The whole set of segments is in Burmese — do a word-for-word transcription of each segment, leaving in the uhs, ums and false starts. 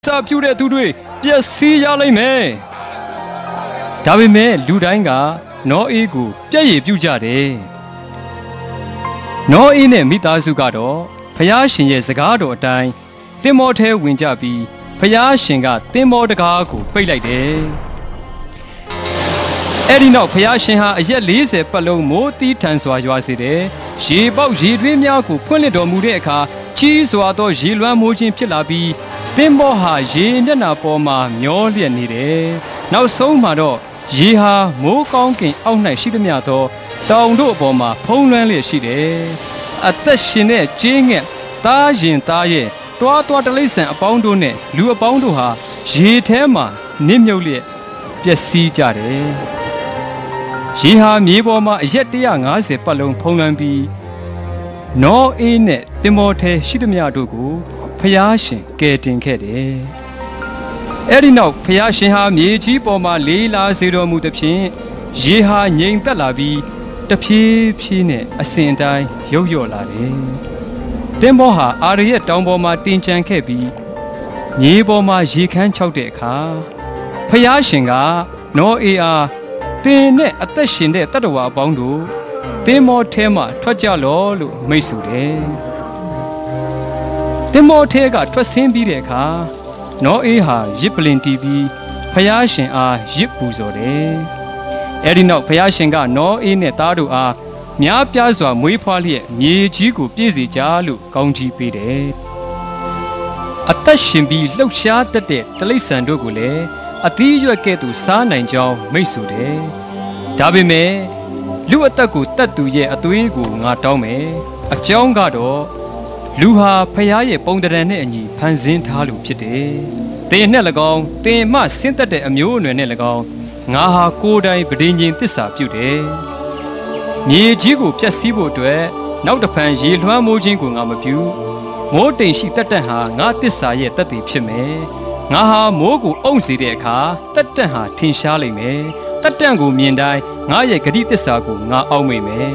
စာပြုတဲ့သူတွေပျက်စီးရလိမ့်မယ်ဒါပေမဲ့လူတိုင်းကနောအေးကိုပြည့်ရည်ပြုကြတယ်နောအေးနဲ့မိသားစုကတော့ဖျားရှင်ရဲ့စကားတော်အတိုင်းသင်္ဘောထဲဝင်ကြပြီးဖျားရှင်ကသင်္ဘောတကားကိုပိတ်လိုက်တယ်အဲ့ဒီနောက်ဖျားရှင်ဟာအရက်၄၀ပတ်လုံးမိုးတီးထန်စွာရွာစေတယ်ရေပေါက်ရေတွင်းများကိုဖွင့်လှစ်တော်မူတဲ့အခါကြီးစွာသောရေလွှမ်းမိုးခြင်းဖြစ်လာပြီးသင်္ဘောဟာရေမျက်နှာပေါ်မှာမျောလျက်နေတယ်နောက်ဆုံးမှာတော့ရေဟာမိုးကောင်းကင်အောက်၌ရှိသမျှသောတောင်တို့အပေါ်မှာဖုံးလွှမ်းလျက်ရှိတယ်အသက်ရှင်တဲ့ကျေးငှက်သားရင်သားရဲ့တွားတွားတလိษံအပေါင်းတို့နဲ့လူအပေါင်းတို့ဟာရေထဲမှာနစ်မြုပ်လျက်ပျက်စီးကြတယ်ရေဟာမြေပေါ်မှာအရက်၁၅၀ပတ်လုံးဖုံးလွှမ်းပြီးနောအေးနဲ့သင်္ဘောထဲရှိသမျှတို့ကိုဖျားရှင်ကယ်တင်ခဲ့တယ်အဲ့ဒီနောက်ဖျားရှင်ဟာမြေကြီးပေါ်မှာလေးလာစေတော်မူသဖြင့်ရေဟာငြိမ်သက်လာပြီးတဖြည်းဖြည်းနဲ့အစဉ်တိုင်းရုပ်လျော့လာတယ်သင်္ဘောဟာအာရရဲ့တောင်ပေါ်မှာတင်ကြံခဲ့ပြီးမြေပေါ်မှာရေခမ်းခြောက်တဲ့အခါဖျားရှင်ကနောအေးအားသင်နဲ့အသက်ရှင်တဲ့တတ္တဝါအပေါင်းတို့သင်္ဘောထဲမှာထွက်ကြလော့လို့မိန့်ဆိုတယ်သင်္ဘောထဲကထွက်ဆင်းပြီးတဲ့အခါနောအေးဟာရစ်ပလင်တီးပြီးဖျားရှင်အားရစ်ပူဇော်တယ်အဲ့ဒီနောက်ဖျားရှင်ကနောအေးနဲ့သားတို့အားများပြားစွာမွေးဖွားလျက်မြေကြီးကိုပြည့်စေကြလို့ကောင်းချီးပေးတယ်အသက်ရှင်ပြီးလှုပ်ရှားတတ်တဲ့တိရစ္ဆာန်တို့ကိုလည်းအသီးရွက်ကဲ့သို့စားနိုင်ကြောင်းမိန့်ဆိုတယ်ဒါပေမဲ့လူအသက်ကိုတတ်သူရဲ့အသွေးကိုငါတောင်းမယ်အကြောင်းကတော့လူဟာဖျားရဲ့ပုံတရံနဲ့အညီဖန်ဆင်းထားလို့ဖြစ်တယ်တင်နဲ့၎င်းတင်မှဆင်းသက်တဲ့အမျိုးအနွယ်နဲ့၎င်းငါဟာကိုယ်တိုင်ဗဒိညင်သစ္စာပြုတယ်မြေကြီးကိုဖျက်ဆီးဖို့အတွက်နောက်တစ်ဖန်ရေလွှမ်းမိုးခြင်းကိုငါမပြုမိုးတိမ်ရှိတတ်တတ်ဟာငါသစ္စာရဲ့တတ်တည်ဖြစ်မယ်ငါဟာမိုးကိုအုံစေတဲ့အခါတတ်တတ်ဟာထင်ရှားလိမ့်မယ်တတ်တတ်ကိုမြင်တိုင်းငါရဲ့ဂတိသစ္စာကိုငါအောက်မေ့မယ်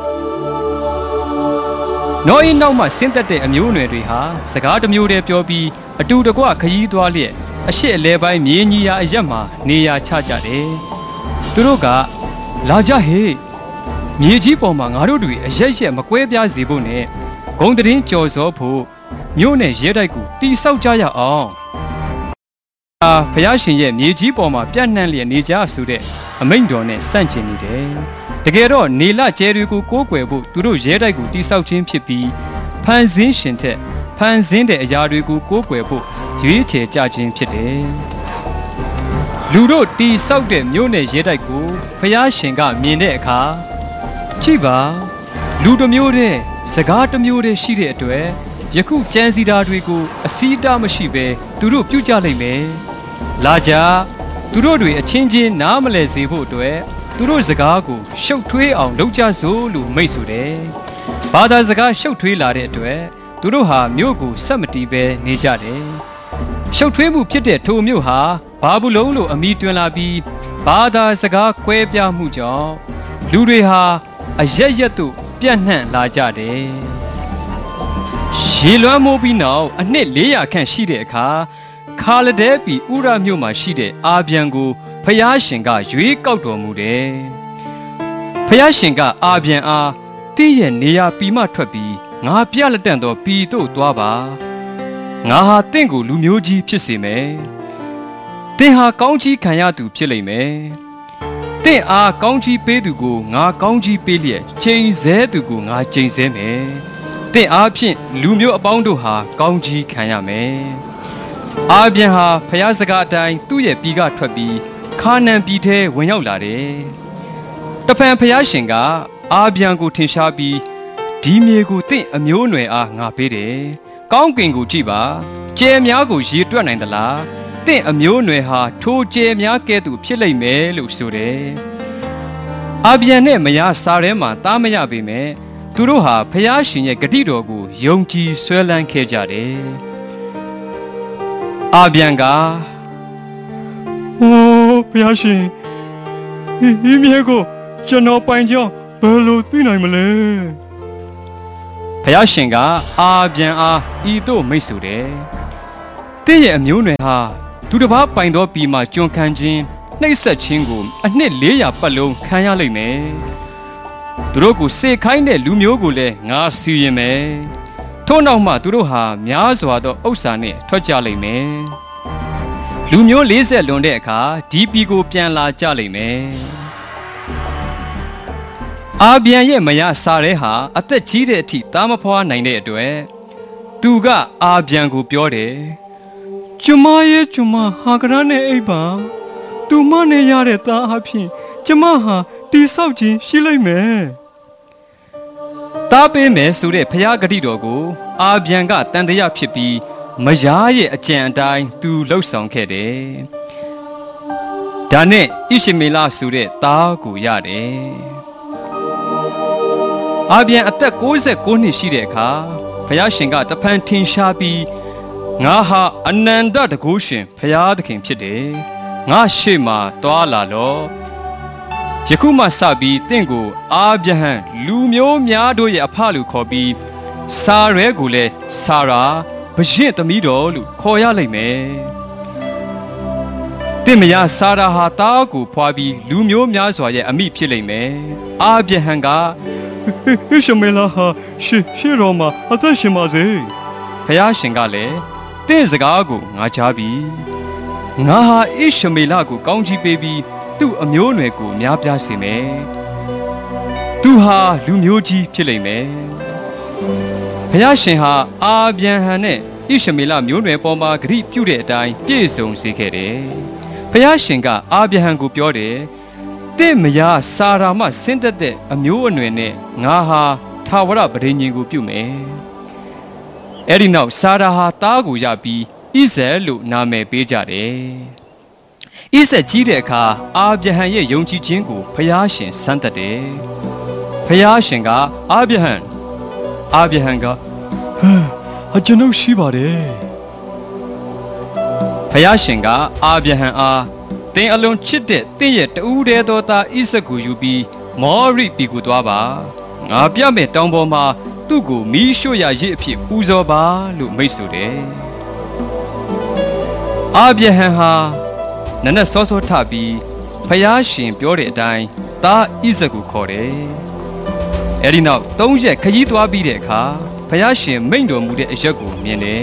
နောအေးနောက်မှဆင်းသက်တဲ့အမျိုးအနွယ်တွေဟာစကားတစ်မျိုးတည်းပြောပြီးအတူတကွခရီးသွားလျက်အရှိအလဲပိုင်းမြေညီရာအရက်မှာနေရာချကြတယ်သူတို့ကလာကြဟေ့မြေကြီးပေါ်မှာငါတို့တွေအရက်ရက်မကွဲပြားစေဖို့နဲ့ဂုံတရင်ကြော်စောဖို့မြို့နယ်ရဲတိုက်ကိုတီဆောက်ကြရအောင်အာဘုရားရှင်ရဲ့မြေကြီးပေါ်မှာပြန့်နှံ့လျက်နေကြဆိုတဲ့အမိန့်တော်နဲ့ဆန့်ကျင်နေတယ်တကယ်တော့နေလကျဲတွေကိုကိုးကွယ်ဖို့သူတို့ရဲတိုက်ကိုတိဆောက်ခြင်းဖြစ်ပြီးဖန်ဆင်းရှင်ထက်ဖန်ဆင်းတဲ့အရာတွေကိုကိုးကွယ်ဖို့ရွေးချယ်ကြခြင်းဖြစ်တယ်လူတို့တိဆောက်တဲ့မြို့နယ်ရဲတိုက်ကိုဖျားရှင်ကမြင်တဲ့အခါကြည့်ပါလူတစ်မျိုးတည်းစကားတစ်မျိုးတည်းရှိတဲ့အတွက်ယခုကြံစီတာတွေကိုအစည်းအတားမရှိပဲသူတို့ပြုကြလိမ့်မယ်လာကြသူတို့တွေအချင်းချင်းနားမလည်စေဖို့အတွက်သူတို့စကားကိုရှုပ်ထွေးအောင်လုပ်ကြစို့လို့မိန့်ဆိုတယ်။ဘာသာစကားရှုပ်ထွေးလာတဲ့အတွက်သူတို့ဟာမြို့ကိုဆက်မတီးပဲနေကြတယ်။ရှုပ်ထွေးမှုဖြစ်တဲ့ထိုမြို့ဟာဘာဘူးလုံလို့အမည်တွင်လာပြီးဘာသာစကားကွဲပြားမှုကြောင့်လူတွေဟာအရက်ရက်သို့ပြန့်နှံ့လာကြတယ်။ရေလွှမ်းမိုးပြီးနောက်အနှစ်၄ရာခန့်ရှိတဲ့အခါခါလဒဲပီဥရမြို့မှာရှိတဲ့အာဗျံကိုဖျားရှင်ကရွေးကောက်တော်မူတယ်။ဖျားရှင်ကအာဗျံအားတင့်ရဲ့နေရာပီမှထွက်ပြီးငါပြလက်တန့်သောပီတို့သွားပါ။ငါဟာတင့်ကိုလူမျိုးကြီးဖြစ်စေမယ်။တင်ဟာကောင်းကြီးခံရသူဖြစ်လိမ့်မယ်။တင့်အားကောင်းကြီးပေးသူကိုငါကောင်းကြီးပေးလျက်ချိန်ဆသူကိုငါချိန်ဆမယ်။တင့်အားဖြင့်လူမျိုးအပေါင်းတို့ဟာကောင်းကြီးခံရမယ်။အာဗျံဟာဖျားစကားအတိုင်းသူ့ရဲ့ပီကထွက်ပြီးခါနန်ပြည်ထဲဝင်ရောက်လာတယ်။တဖန်ဖျားရှင်ကအာဗျံကိုထင်ရှားပြီးဒီမြေကိုတင့်အမျိုးအနွယ်အားငါပေးတယ်။ကောင်းကင်ကိုကြည့်ပါ။ကျဲများကိုရေတွက်နိုင်သလား။တင့်အမျိုးအနွယ်ဟာထိုကျဲများကဲ့သို့ဖြစ်လိမ့်မယ်လို့ဆိုတယ်။အာဗျံနဲ့မယားစာထဲမှာသားမရပေမဲ့သူတို့ဟာဖျားရှင်ရဲ့ဂတိတော်ကိုယုံကြည်ဆွဲလန်းခဲ့ကြတယ်။အာဗျံကโอ้ဘုရားရှင်ဒီမြေကိုကျွန်တော်ပိုင်ကြောင်းဘယ်လိုသိနိုင်မလဲဘုရားရှင်ကအာဗျံအားဤသို့မိတ်ဆိုတယ်တဲ့ရဲ့အမျိုးနွယ်ဟာသူတစ်ပါးပိုင်သောပြည်မှာကျွန်ခံခြင်းနှိပ်စက်ခြင်းကိုအနှစ်လေးရာပတ်လုံးခံရလိမ့်မယ်သူတို့ကိုစေခိုင်းတဲ့လူမျိုးကိုလည်းငါစီရင်မယ်ထို့နောက်မှသူတို့ဟာများစွာသောဥစ္စာနှင့်ထွက်ကြလိမ့်မယ်လူမျိုး၄၀လွန်တဲ့အခါဒီပြည်ကိုပြန်လာကြလိမ့်မယ်အာဗျံရဲ့မယားစာရဲဟာအသက်ကြီးတဲ့အထိသားမဖွားနိုင်တဲ့အတွက်သူကအာဗျံကိုပြောတယ်ကျမရဲ့ကျမဟာကရနဲ့အိပ်ပါသူမနဲ့ရတဲ့သားအဖြစ်ကျမဟာတိဆောက်ခြင်းရှိလိမ့်မယ်တားပေးမယ်ဆိုတဲ့ဖျားဂတိတော်ကိုအာဗျံကတန်တရားဖြစ်ပြီးမယားရဲ့အကြံအတိုင်းသူလှုပ်ဆောင်ခဲ့တယ်ဒါနဲ့ဣရှမေလဆိုတဲ့သားကိုရတယ်အာဗျံအသက်၉၉နှစ်ရှိတဲ့အခါဘုရားရှင်ကတဖန်ထင်ရှားပြီးငါဟာအနန္တတကုရှင်ဘုရားသခင်ဖြစ်တယ်ငါရှေ့မှာတွာလာလောယခုမှစပြီးတင့်ကိုအာဗျဟံလူမျိုးများတို့ရဲ့အဖလို့ခေါ်ပြီးစာရဲကိုလည်းစာရာဘရင့်သမီးတော်လို့ခေါ်ရလိမ့်မယ်တင့်မယားစာရာဟာတားကိုဖွာပြီးလူမျိုးများစွာရဲ့အမိဖြစ်လိမ့်မယ်အာဗျဟံကဣရှမေလဟာရှေရှေတော်မှာအသက်ရှင်ပါစေဘုရားရှင်ကလည်းတင့်စကားကိုငါကြားပြီငါဟာဣရှမေလကိုကောင်းချီးပေးပြီးသူ့အမျိုးအနွယ်ကိုများပြားစေမယ်သူဟာလူမျိုးကြီးဖြစ်လိမ့်မယ်ဘုရားရှင်ဟာအာဗျံဟံနဲ့ဣရှမေလမျိုးနွယ်ပေါ်မှာဂရိပြုတဲ့အတိုင်းပြည့်စုံစေခဲ့တယ်ဘုရားရှင်ကအာဗျံဟံကိုပြောတယ်တင့်မယားစာရာမဆင်းသက်တဲ့အမျိုးအနွယ်နဲ့ငါဟာထာဝရပဋိညာဉ်ကိုပြုမယ်အဲ့ဒီနောက်စာရာဟာသားကိုရပြီးဣဇက်လို့နာမည်ပေးကြတယ်ဣဇက်ကြီးတဲ့အခါအာဗျဟံရဲ့ယုံကြည်ခြင်းကိုဘုရားရှင်စမ်းသပ်တယ်ဘုရားရှင်ကအာဗျဟံအာဗျဟံကဟာကျွန်ုပ်ရှိပါတယ်ဘုရားရှင်ကအာဗျဟံအားတင်အလွန်ချစ်တဲ့တင့်ရဲ့တူးတဲ့သောသားဣဇက်ကိုယူပြီးမောရိပြည်ကိုသွားပါငါပြမဲ့တောင်ပေါ်မှာသူ့ကိုမီးရှို့ရရစ်အဖြစ်ပူဇော်ပါလို့မိတ်ဆိုတယ်အာဗျဟံဟာနနက်စောစောထပြီးဖယားရှင်ပြောတဲ့အတိုင်းသားဣဇက်ကိုခေါ်တယ်အဲဒီနောက်သုံးရက်ခရီးသွားပြီးတဲ့အခါဖယားရှင်မိန့်တော်မူတဲ့အရက်ကိုမြင်တယ်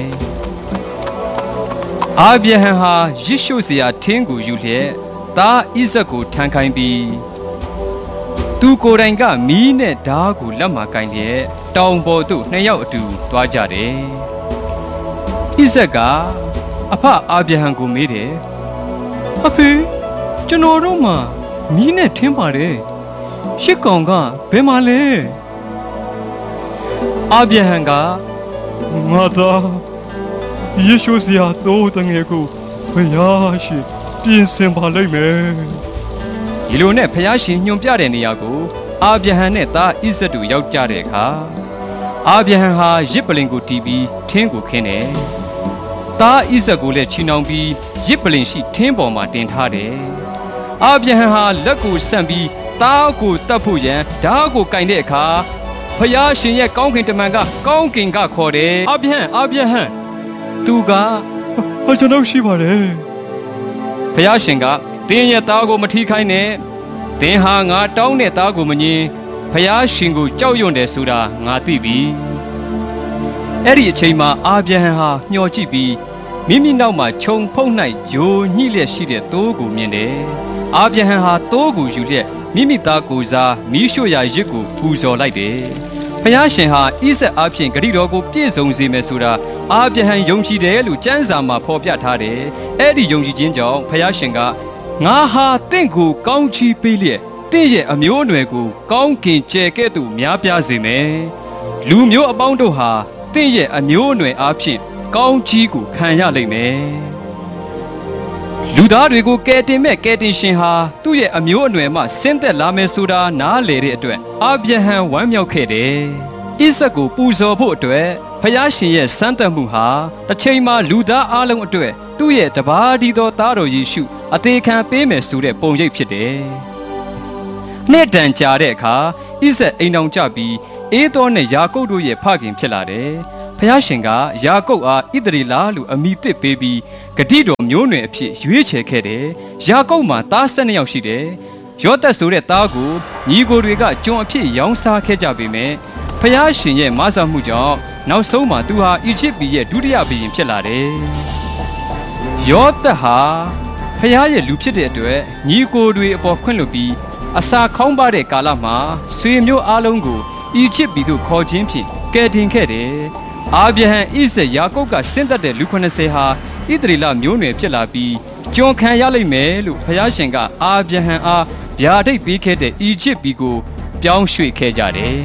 အာဗျဟံဟာရစ်ရှို့စရာထင်းကိုယူလျက်သားဣဇက်ကိုထမ်းခိုင်းပြီးသူကိုယ်တိုင်ကမီးနဲ့ဓားကိုလက်မှာကင်လျက်တောင်ပေါ်သို့နှစ်ယောက်အတူသွားကြတယ်ဣဇက်ကအဖအာဗျဟံကိုမေးတယ်အဖေကျွန်တော်တို့မှာမီးနဲ့ထင်းပါတယ်ရှစ်ကောင်ကဘယ်မှာလဲအာဗျဟံကငါသားယေရှုစရာတော့တငယ်ကိုဘုရားရှင်ပြင်ဆင်ပါလိမ့်မယ်ဒီလိုနဲ့ဘုရားရှင်ညွှန်ပြတဲ့နေရာကိုအာဗျဟံနဲ့သားဣဇက်တို့ရောက်ကြတဲ့အခါအာဗျဟံဟာရစ်ပလင်ကိုတီးပြီးထင်းကိုခင်းတယ်သားဣဇက်ကိုလည်းချီနှောင်ပြီးရစ်ပလင်ရှိထင်းပေါ်မှာတင်ထားတယ်အာဗျဟံဟာလက်ကိုဆန့်ပြီးသားကိုတတ်ဖို့ရန်ဓားကိုကင်တဲ့အခါဘုရားရှင်ရဲ့ကောင်းကင်တမန်ကကောင်းကင်ကခေါ်တယ်အာဗျဟံအာဗျဟံသူကကျွန်တော်ရှိပါတယ်ဘုရားရှင်ကတင်းရဲ့သားကိုမထီခိုင်းနဲ့တင်းဟာငါတောင်းတဲ့သားကိုမငင်းဘုရားရှင်ကိုကြောက်ရွံ့တယ်ဆိုတာငါသိပြီအဲ့ဒီအချိန်မှာအာဗျဟံဟာမျှော်ကြည့်ပြီးမိမိနောက်မှာခြုံဖုံး၌ယိုညှိလျက်ရှိတဲ့သိုးကိုမြင်တယ်အာဗျဟံဟာသိုးကိုယူလျက်မိမိသားကိုစားမီးရှို့ရာရစ်ကိုပူဇော်လိုက်တယ်ဘုရားရှင်ဟာဣဇက်အဖျင်ဂရိတော်ကိုပြည့်စုံစေမယ်ဆိုတာအာဗျဟံယုံကြည်တယ်လို့ကျမ်းစာမှာဖော်ပြထားတယ်အဲ့ဒီယုံကြည်ခြင်းကြောင့်ဘုရားရှင်ကငါဟာတင့်ကိုကောင်းချီးပေးလျက်တင့်ရဲ့အမျိုးအနွယ်ကိုကောင်းကင်ကျယ်ကဲ့သို့များပြားစေမယ်လူမျိုးအပေါင်းတို့ဟာတင့်ရဲ့အမျိုးအနွယ်အားဖြင့်ကောင်းချီးကိုခံရလိမ့်မယ်လူသားတွေကိုကယ်တင်မဲ့ကယ်တင်ရှင်ဟာသူ့ရဲ့အမျိုးအနွယ်မှဆင်းသက်လာမယ်ဆိုတာနားလေတဲ့အတွက်အာဗျဟံဝမ်းမြောက်ခဲ့တယ်ဣဇက်ကိုပူဇော်ဖို့အတွက်ဖျားရှင်ရဲ့စမ်းသပ်မှုဟာတစ်ချိန်မှာလူသားအလုံးအတွက်သူ့ရဲ့တပါးဒီသောသားတော်ယေရှုအသေးခံပေးမယ်ဆိုတဲ့ပုံရိပ်ဖြစ်တယ်။နှစ်တန်ကြာတဲ့အခါဣဇက်အိမ်အောင်ကြပြီးအေသောနဲ့ယာကုပ်တို့ရဲ့ဖခင်ဖြစ်လာတယ်။ဖျားရှင်ကယာကုပ်အားဣသရေလလို့အမိသစ်ပေးပြီးဂတိတော်မျိုးနွယ်အဖြစ်ရွေးချယ်ခဲ့တယ်ယာကုပ်မှာသား၁၂ယောက်ရှိတယ်ယောသက်ဆိုတဲ့သားကိုညီကိုတွေကကျွန်အဖြစ်ရောင်းစားခဲ့ကြပေမဲ့ဖျားရှင်ရဲ့မဆာမှုကြောင့်နောက်ဆုံးမှာသူဟာအီဂျစ်ပြည်ရဲ့ဒုတိယဘုရင်ဖြစ်လာတယ်ယောသက်ဟာဖျားရဲ့လူဖြစ်တဲ့အတွက်ညီကိုတွေအပေါ်ခွင့်လွှတ်ပြီးအစာခေါင်းပါတဲ့ကာလမှာဆွေမျိုးအားလုံးကိုအီဂျစ်ပြည်သို့ခေါ်ခြင်းဖြင့်ကယ်တင်ခဲ့တယ်အာဗြဟံဣဇက်ယာကုပ်ကဆင်းသက်တဲ့လူ၇၀ဟာဣသရေလမျိုးနွယ်ဖြစ်လာပြီးကျွန်ခံရလိမ့်မယ်လို့ဖျားရှင်ကအာဗြဟံအားဗျာဒိတ်ပေးခဲ့တဲ့အီဂျစ်ပြည်ကိုပြောင်းရွှေ့ခဲ့ကြတယ်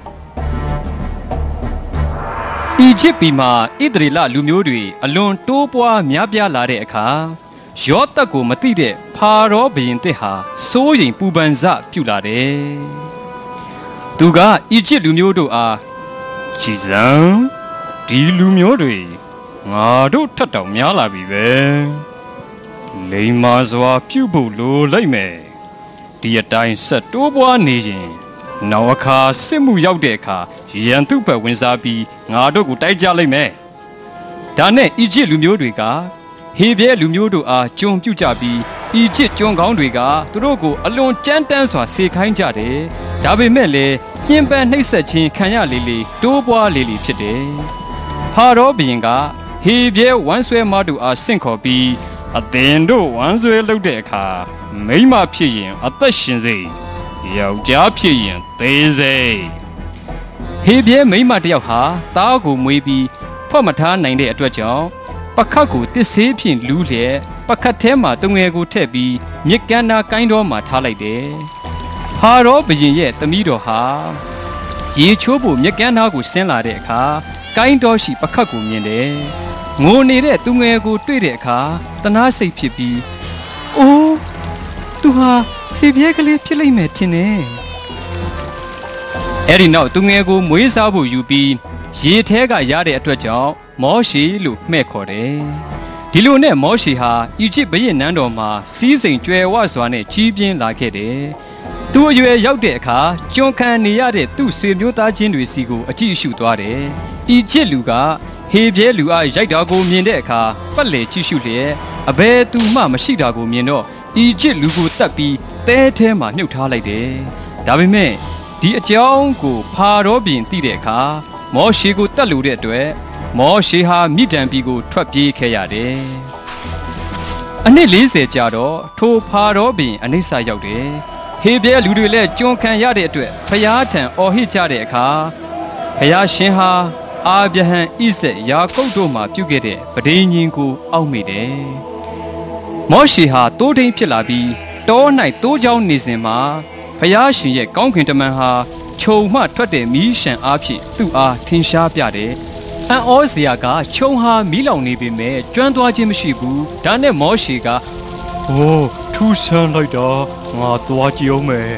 အီဂျစ်ပြည်မှာဣသရေလလူမျိုးတွေအလွန်တိုးပွားများပြားလာတဲ့အခါယောသက်ကိုမသိတဲ့ဖာရောဘုရင်တစ်ဟာစိုးရိမ်ပူပန်စပြုလာတယ်သူကအီဂျစ်လူမျိုးတို့အားကြည်စံဒီလူမျိုးတွေငါတို့ထက်တောင်များလာပြီပဲလိမ္မာစွာပြုဖို့လိုလိုက်မယ်ဒီအတိုင်းဆက်တိုးပွားနေရင်နောက်အခါစစ်မှုရောက်တဲ့အခါရန်သူ့ဘက်ဝင်စားပြီးငါတို့ကိုတိုက်ကြလိုက်မယ်ဒါနဲ့အီဂျစ်လူမျိုးတွေကဟေဘဲလူမျိုးတို့အားကျွန်ပြုတ်ကြပြီးအီဂျစ်ကျွန်ကောင်းတွေကသူတို့ကိုအလွန်ကြမ်းတမ်းစွာစေခိုင်းကြတယ်ဒါပေမဲ့လည်းပြင်းပန်းနှိပ်စက်ခြင်းခံရလေလေတိုးပွားလေလေဖြစ်တယ်ဖာရောဘုရင်ကဟေဘဲဝမ်းဆွဲမတို့အားဆင့်ခေါ်ပြီးအသင်တို့ဝမ်းဆွဲလုပ်တဲ့အခါမိန်းမဖြစ်ရင်အသက်ရှင်စေယောက်ျားဖြစ်ရင်သေစေဟေဘဲမိန်းမတယောက်ဟာသားကိုမွေးပြီးဖွက်မထားနိုင်တဲ့အတွက်ကြောင့်ပခတ်ကိုတစ်ဆေးဖြင့်လူးလျက်ပခတ်ထဲမှာတငယ်ကိုထည့်ပြီးမြစ်ကမ်းနာကိုင်းတော်မှာထားလိုက်တယ်ဖာရောဘုရင်ရဲ့သမီးတော်ဟာရေချိုးဖို့မြစ်ကမ်းနာကိုဆင်းလာတဲ့အခါကိုင်းတော်ရှိပခတ်ကိုမြင်တယ်ငိုနေတဲ့သူငယ်ကိုတွေ့တဲ့အခါတနာစိတ်ဖြစ်ပြီးအိုးသူဟာဟေဘဲကလေးဖြစ်လိမ့်မယ်ထင်တယ်အဲ့ဒီနောက်သူငယ်ကိုမွေးစားဖို့ယူပြီးရေထဲကရတဲ့အတွက်ကြောင့်မောရှေလို့မှဲ့ခေါ်တယ်ဒီလိုနဲ့မောရှေဟာအီဂျစ်ဘုရင်နန်းတော်မှာစီးစိမ်ကြွယ်ဝစွာနဲ့ကြီးပြင်းလာခဲ့တယ်သူအရွယ်ရောက်တဲ့အခါကျွန်ခံနေရတဲ့သူ့ဆွေမျိုးသားချင်းတွေစီကိုအကြည့်အရှုသွားတယ်အီဂျစ်လူကဟေဘဲလူအားရိုက်တာကိုမြင်တဲ့အခါပတ်လေကြည့်ရှုလျက်အဘယ်သူမှမရှိတာကိုမြင်တော့အီဂျစ်လူကိုတတ်ပြီးတဲထဲမှာမြုပ်ထားလိုက်တယ်ဒါပေမဲ့ဒီအကြောင်းကိုဖာရောဘုရင်သိတဲ့အခါမောရှေကိုတတ်လို့တဲ့အတွက်မောရှေဟာမိဒန်ပြည်ကိုထွက်ပြေးခဲ့ရတယ်အနှစ်၄၀ကြာတော့ထိုဖာရောဘုရင်အနိစ္စရောက်တယ်ဟေဘဲလူတွေလည်းကျွန်ခံရတဲ့အတွက်ဖျားထံအော်ဟစ်ကြတဲ့အခါဖျားရှင်ဟာအာဗြဟံဣဇက်ယာကုပ်တို့မှပြုခဲ့တဲ့ပဋိညာဉ်ကိုအောက်မေ့တယ်မောရှေဟာတိုးထိန်ဖြစ်လာပြီးတော၌တိုးချောင်းနေစဉ်မှာဖျားရှင်ရဲ့ကောင်းကင်တမန်ဟာခြုံမှထွက်တဲ့မီးရှံအားဖြင့်သူ့အားထင်ရှားပြတယ်အံ့ဩစရာကခြုံဟာမီးလောင်နေပေမဲ့ကျွမ်းသွားခြင်းမရှိဘူးဒါနဲ့မောရှေကအိုးထူးဆန်းလိုက်တာငါသွားကြည့်အောင်မယ်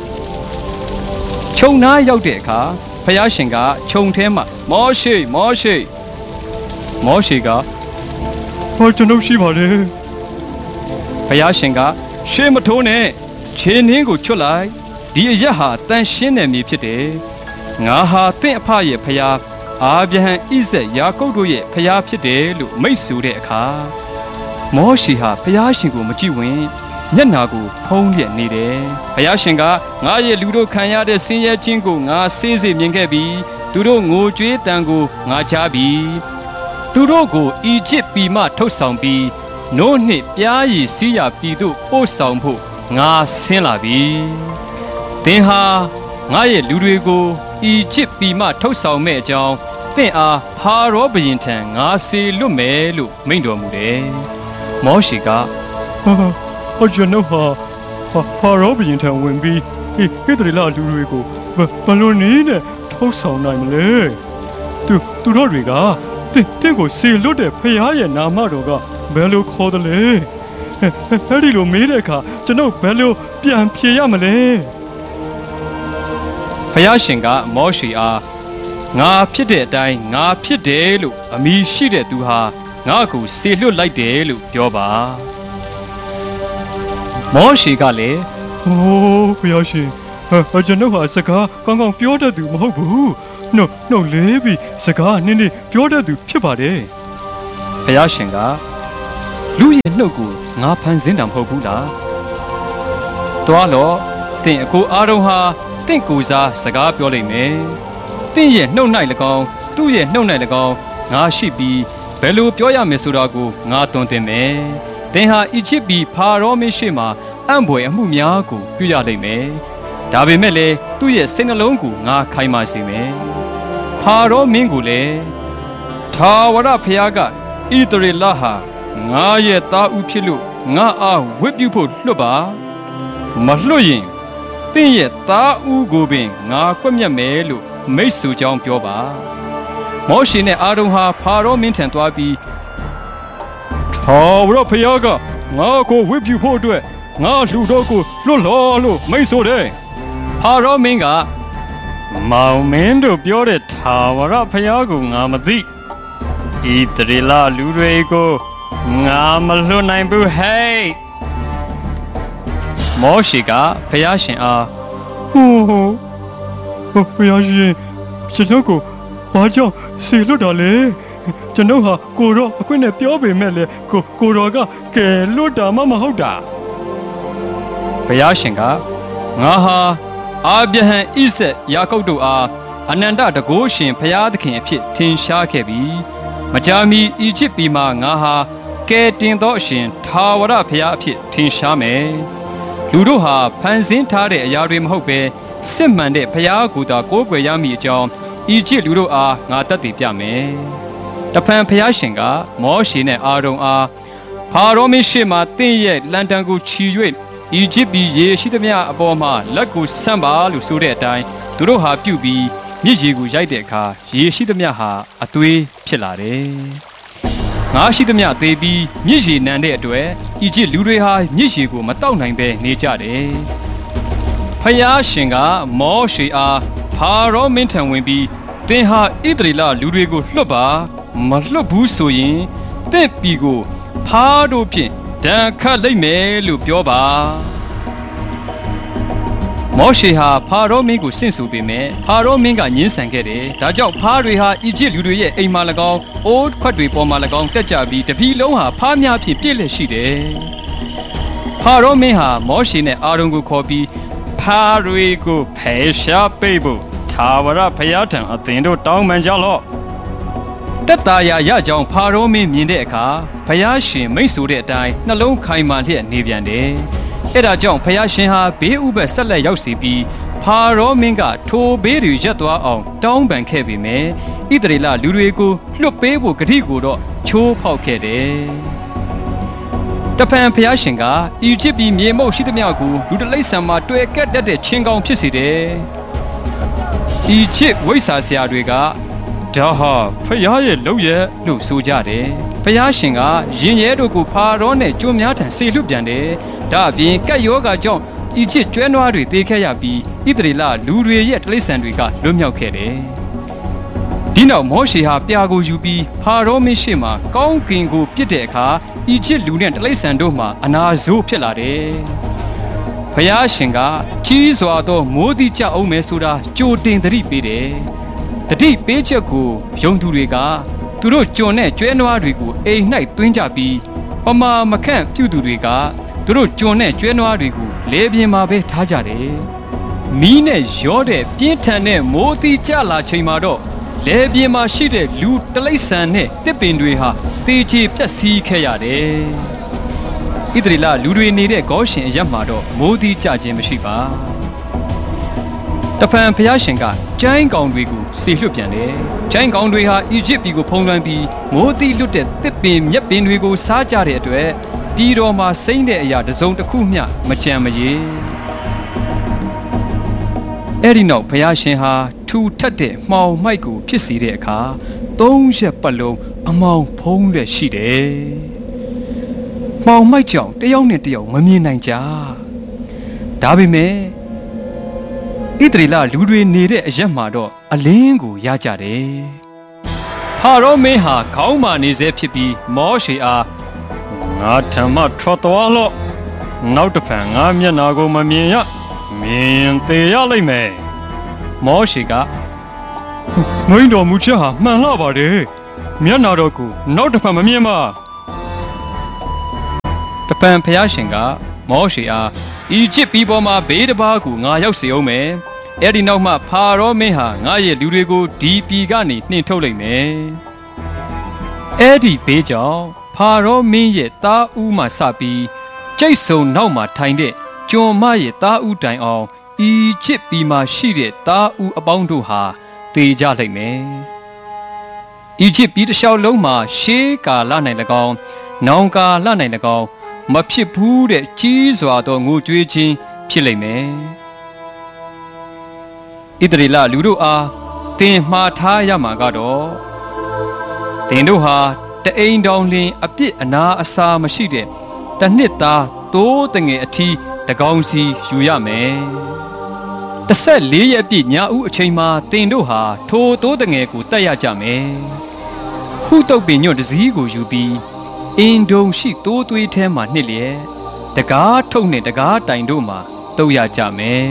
ခြုံနားရောက်တဲ့အခါဖျားရှင်ကခြုံထဲမှာမောရှေမောရှေမောရှေကဟောကျွန်ုပ်ရှိပါလေဖျားရှင်ကရှေးမထိုးနဲ့ခြေနှင်းကိုချွတ်လိုက်ဒီအရက်ဟာတန်ရှင်းတဲ့မြေဖြစ်တယ်ငါဟာတင့်အဖရဲ့ဖျားအာဗြဟံဣဇက်ယာကုပ်တို့ရဲ့ဖျားဖြစ်တယ်လို့မိတ်ဆိုတဲ့အခါမောရှေဟာဖျားရှင်ကိုမကြည့်ဝင်မျက်နာကိုဖုံးလျက်နေတယ်ဖျားရှင်ကငါရဲ့လူတို့ခံရတဲ့ဆင်းရဲခြင်းကိုငါစေးစေးမြင်ခဲ့ပြီးသူတို့ငိုကြွေးတန်ကိုငါချပြီးသူတို့ကိုအီဂျစ်ပြည်မှထုတ်ဆောင်ပြီးနို့နှင့်ပြားရည်စီးရပြည်သို့ပို့ဆောင်ဖို့ငါဆင်းလာပြီသင်ဟာငါရဲ့လူတွေကိုအီဂျစ်ပြည်မှထုတ်ဆောင်မဲ့အကြောင်းသင်အားဖာရောဘုရင်ထံငါစေလွတ်မယ်လို့မိန့်တော်မူတယ်မောရှေကဟာဟာကျွန်တော်ဟာဖာရောဘုရင်ထံဝင်ပြီးဟေဟေတရီလာလူတွေကိုဘယ်လိုနည်းနဲ့ထုတ်ဆောင်နိုင်မလဲသူသူတို့တွေကတင့်တင့်ကိုစေလွတ်တဲ့ဖခင်ရဲ့နာမတော်ကဘယ်လိုခေါ်တယ်လဲအဲ့ဒီလိုမေးတဲ့အခါကျွန်တော်ဘယ်လိုပြန်ဖြေရမလဲဖခင်ရှင်ကမောရှေအားငါဖြစ်တဲ့အတိုင်းငါဖြစ်တယ်လို့အမည်ရှိတဲ့သူဟာငါ့ကိုစေလွတ်လိုက်တယ်လို့ပြောပါမောရှေကလည်းဟိုးဖခင်ရှင်ကျွန်တော်ဟာစကားကောင်းကောင်းပြောတတ်သူမဟုတ်ဘူးနှုတ်နှုတ်လေးပြီးစကားနည်းနည်းပြောတတ်သူဖြစ်ပါတယ်ဘုရားရှင်ကလူရဲ့နှုတ်ကိုငါဖန်ဆင်းတာမဟုတ်ဘူးလားသွားတော့သင်အကိုအားလုံးဟာသင်ကိုယ်စားစကားပြောလိမ့်မယ်သင်ရဲ့နှုတ်၌၎င်းသူ့ရဲ့နှုတ်၌၎င်းငါရှိပြီးဘယ်လိုပြောရမယ်ဆိုတာကိုငါသွန်သင်မယ်သင်ဟာအီဂျစ်ပြည်ဖာရောမင်းရှေ့မှာအံ့ဖွယ်အမှုများကိုပြုရလိမ့်မယ်ဒါပေမဲ့လည်းသူ့ရဲ့စိတ်နှလုံးကိုငါခိုင်မာစေမယ်ဖာရောမင်းကိုလည်းထာဝရဘုရားကဣသရေလဟာငါရဲ့သားဦးဖြစ်လို့ငါအားဝတ်ပြုဖို့လွတ်ပါမလွတ်ရင်သင်ရဲ့သားဦးကိုပင်ငါကွက်မြတ်မယ်လို့မိတ်ဆွေကြောင်းပြောပါမောရှေနဲ့အာရုန်ဟာဖာရောမင်းထံသွားပြီးထာဝရဘုရားကငါကိုဝတ်ပြုဖို့အတွက်ငါလူတော်ကိုလွတ်လောလို့မိတ်ဆိုတယ်ဖာရောမင်းကမောင်မင်းတို့ပြောတဲ့ထာဝရဘုရားကိုငါမသိဣသရေလလူတွေကိုငါမလွတ်နိုင်ဘူးဟဲ့မောရှေကဘုရားရှင်အားဟိုးဟိုးဘုရားရှင်ကျွန်တော်ကိုဘာကြောင့်ဆေလွတ်တာလဲကျွန်တော်ဟာကိုရောအခွင့်နဲ့ပြောပေမဲ့လေကိုကိုရောကကဲလွတ်တာမှမဟုတ်တာဘုရားရှင်ကငါဟာအာဗြဟံဣဇက်ယာကုပ်တို့အားအနန္တတကိုးရှင်ဘုရားသခင်အဖြစ်ထင်ရှားခဲ့ပြီးမကြာမီအီဂျစ်ပြည်မှာငါဟာကဲတင်သောအရှင်ထာဝရဘုရားအဖြစ်ထင်ရှားမယ်လူတို့ဟာဖန်ဆင်းထားတဲ့အရာတွေမဟုတ်ပဲစစ်မှန်တဲ့ဘုရားကိုယ်သာကိုးကွယ်ရမည်အကြောင်းအီဂျစ်လူတို့အားငါတတ်သိပြမယ်တဖန်ဘုရားရှင်ကမောရှေနဲ့အာရုန်အားဖာရောမင်းရှေ့မှတင့်ရဲ့လန်တန်ကိုချီ၍အီဂျစ်ပြည်ရေရှိသမျှအပေါ်မှာလက်ကိုဆန့်ပါလို့ဆိုတဲ့အတိုင်းသူတို့ဟာပြုတ်ပြီးမြစ်ရေကိုရိုက်တဲ့အခါရေရှိသမျှဟာအသွေးဖြစ်လာတယ်ငါရှိသမျှသေပြီးမြစ်ရေနံတဲ့အတွက်အီဂျစ်လူတွေဟာမြစ်ရေကိုမတောက်နိုင်ပဲနေကြတယ်ဖျားရှင်ကမောရှေအားဖာရောမင်းထံဝင်ပြီးသင်ဟာဣသရေလလူတွေကိုလွတ်ပါမလွတ်ဘူးဆိုရင်တင့်ပြည်ကိုဖားတို့ဖြင့်ဒဏ်ခတ်လိုက်မယ်လို့ပြောပါမောရှေဟာဖာရောမင်းကိုဆင့်ဆိုပေမဲ့ဖာရောမင်းကညှင်းဆန်ခဲ့တယ်ဒါကြောင့်ဖားတွေဟာအီဂျစ်လူတွေရဲ့အိမ်မှာ၎င်းအိုးခွက်တွေပေါ်မှာ၎င်းတက်ကြပြီးတပြည်လုံးဟာဖားများဖြင့်ပြည့်လည်ရှိတယ်ဖာရောမင်းဟာမောရှေနဲ့အာရုန်ကိုခေါ်ပြီးဖားတွေကိုဖယ်ရှားပေးဖို့ထာဝရဘုရားထံအသင်တို့တောင်းပန်ကြလော့တက်တာရာရကြောင်းဖာရောမင်းမြင်တဲ့အခါဘုရားရှင်မိန့်ဆိုတဲ့အတိုင်းနှလုံးခိုင်မာလျက်နေပြန်တယ်အဲ့ဒါကြောင့်ဘုရားရှင်ဟာဘေးဥပတ်ဆက်လက်ရောက်စီပြီးဖာရောမင်းကထိုဘေးတွေရပ်သွားအောင်တောင်းပန်ခဲ့ပေမဲ့ဣသရေလလူတွေကိုလွတ်ပေးဖို့ဂတိကိုတော့ချိုးဖောက်ခဲ့တယ်တဖန်ဘုရားရှင်ကအီဂျစ်ပြည်မြေမုတ်ရှိသမျှကိုလူတလိษံမှာတွေ့ကက်တတ်တဲ့ချင်းကောင်ဖြစ်စေတယ်အီဂျစ်ဝိဆာဆရာတွေကဒါဟာဖျားရဲ့လုံရဲ့လို့ဆိုကြတယ်ဘုရားရှင်ကရင်ရဲတို့ကိုဖာရောနဲ့ကျွန်းများထံဆေလွတ်ပြန်တယ်ဒါအပြင်ကက်ယောဂါကြောင့်အီဂျစ်ကျွဲနွားတွေသေခဲ့ရပြီးဣသရေလလူတွေရဲ့တိရစ္ဆာန်တွေကလွတ်မြောက်ခဲ့တယ်ဒီနောက်မောရှေဟာပြာကိုယူပြီးဖာရောမင်းရှေ့မှာကောင်းကင်ကိုပြစ်တဲ့အခါအီဂျစ်လူနဲ့တိရစ္ဆာန်တို့မှာအနာဆိုးဖြစ်လာတယ်ဘုရားရှင်ကကြီးစွာသောမိုးတိကျအောင်မယ်ဆိုတာကြိုတင်သတိပေးတယ်တတိပေးချက်ကိုယုံသူတွေကသူတို့ကြုံတဲ့ကျွဲနွားတွေကိုအိမ်၌သွင်းကြပြီးပမာမခန့်ပြုသူတွေကသူတို့ကြုံတဲ့ကျွဲနွားတွေကိုလေပြင်းမှာပဲထားကြတယ်မီးနဲ့ရောတဲ့ပြင်းထန်တဲ့မိုးတိကျလာချိန်မှာတော့လေပြင်းမှာရှိတဲ့လူတလိษံနဲ့တစ်ပင်တွေဟာတေချေပြက်စီးခဲ့ရတယ်ဣသရေလလူတွေနေတဲ့ဂေါရှင်အရပ်မှာတော့မိုးတိကျခြင်းမရှိပါတဖန်ဘုရားရှင်ကကျိုင်းကောင်တွေကိုဆေလွတ်ပြန်တယ်ကျိုင်းကောင်တွေဟာအီဂျစ်ပြည်ကိုဖုံးလွှမ်းပြီးမိုးတိလွတ်တဲ့တစ်ပင်မြက်ပင်တွေကိုစားကြတဲ့အတွက်ပြည်တော်မှာစိမ့်တဲ့အရာတစ်စုံတစ်ခုမျှမကြံမရေအဲ့ဒီနောက်ဘုရားရှင်ဟာထူထပ်တဲ့မှောင်မိုက်ကိုဖြစ်စေတဲ့အခါသုံးရက်ပတ်လုံးအမောင်ဖုံးလက်ရှိတယ်မှောင်မိုက်ကြောင့်တယောက်နဲ့တယောက်မမြင်နိုင်ကြဒါပေမဲ့ဣသရေလလူတွေနေတဲ့အရက်မှာတော့အလင်းကိုရကြတယ်ဖာရောမင်းဟာခေါင်းမာနေစေဖြစ်ပြီးမောရှေအားငါထံမှထွက်သွားလော့နောက်တစ်ဖန်ငါမျက်နာကိုမမြင်ရမြင်သေးရလိမ့်မယ်မောရှေကမင်းတော်မူချက်ဟာမှန်လှပါတယ်မျက်နာတော်ကိုနောက်တစ်ဖက်မမြင်ပါတပံဖျားရှင်ကမောရှေအားဤချစ်ပြီးပေါ်မှာဘေးတစ်ပါးကိုငါရောက်စေအောင်မယ်အဲ့ဒီနောက်မှဖာရောမင်းဟာငါရဲ့လူတွေကိုဒီပြည်ကနေနှင်ထုတ်လိုက်မယ်အဲ့ဒီဘေးကြောင့်ဖာရောမင်းရဲ့သားဦးမှစပြီးကျိတ်ဆုံနောက်မှာထိုင်တဲ့ကျွန်မရဲ့သားဦးတိုင်အောင်ဤချစ်ပြီးမှရှိတဲ့သားဦးအပေါင်းတို့ဟာတေကြလိုက်မယ်ဤချစ်ပြီးတစ်လျှောက်လုံးမှာရှေးကာလ၌၎င်းနောင်ကာလ၌၎င်းမဖြစ်ဘူးတဲ့ကြီးစွာသောငိုကြွေးခြင်းဖြစ်လိမ့်မယ်ဣသရေလလူတို့အားတင်မှားထားရမှာကတော့တင်တို့ဟာတအိမ်တောင်လင်အပြစ်အနာအစာမရှိတဲ့တနှစ်သားသိုးတငယ်အထီးတကောင်စီယူရမယ်တဆက်လေးရက်ပြည့်ညဦးအချိန်မှာတင်တို့ဟာထိုသိုးတငယ်ကိုတက်ရကြမယ်ဟုတုတ်ပင်ညွန့်တစည်းကိုယူပြီးအင်ဒုံရှိသိုးသွေးထဲမှာနှစ်လျက်တကားထုတ်နဲ့တကားတိုင်တို့မှာတုတ်ရကြမယ်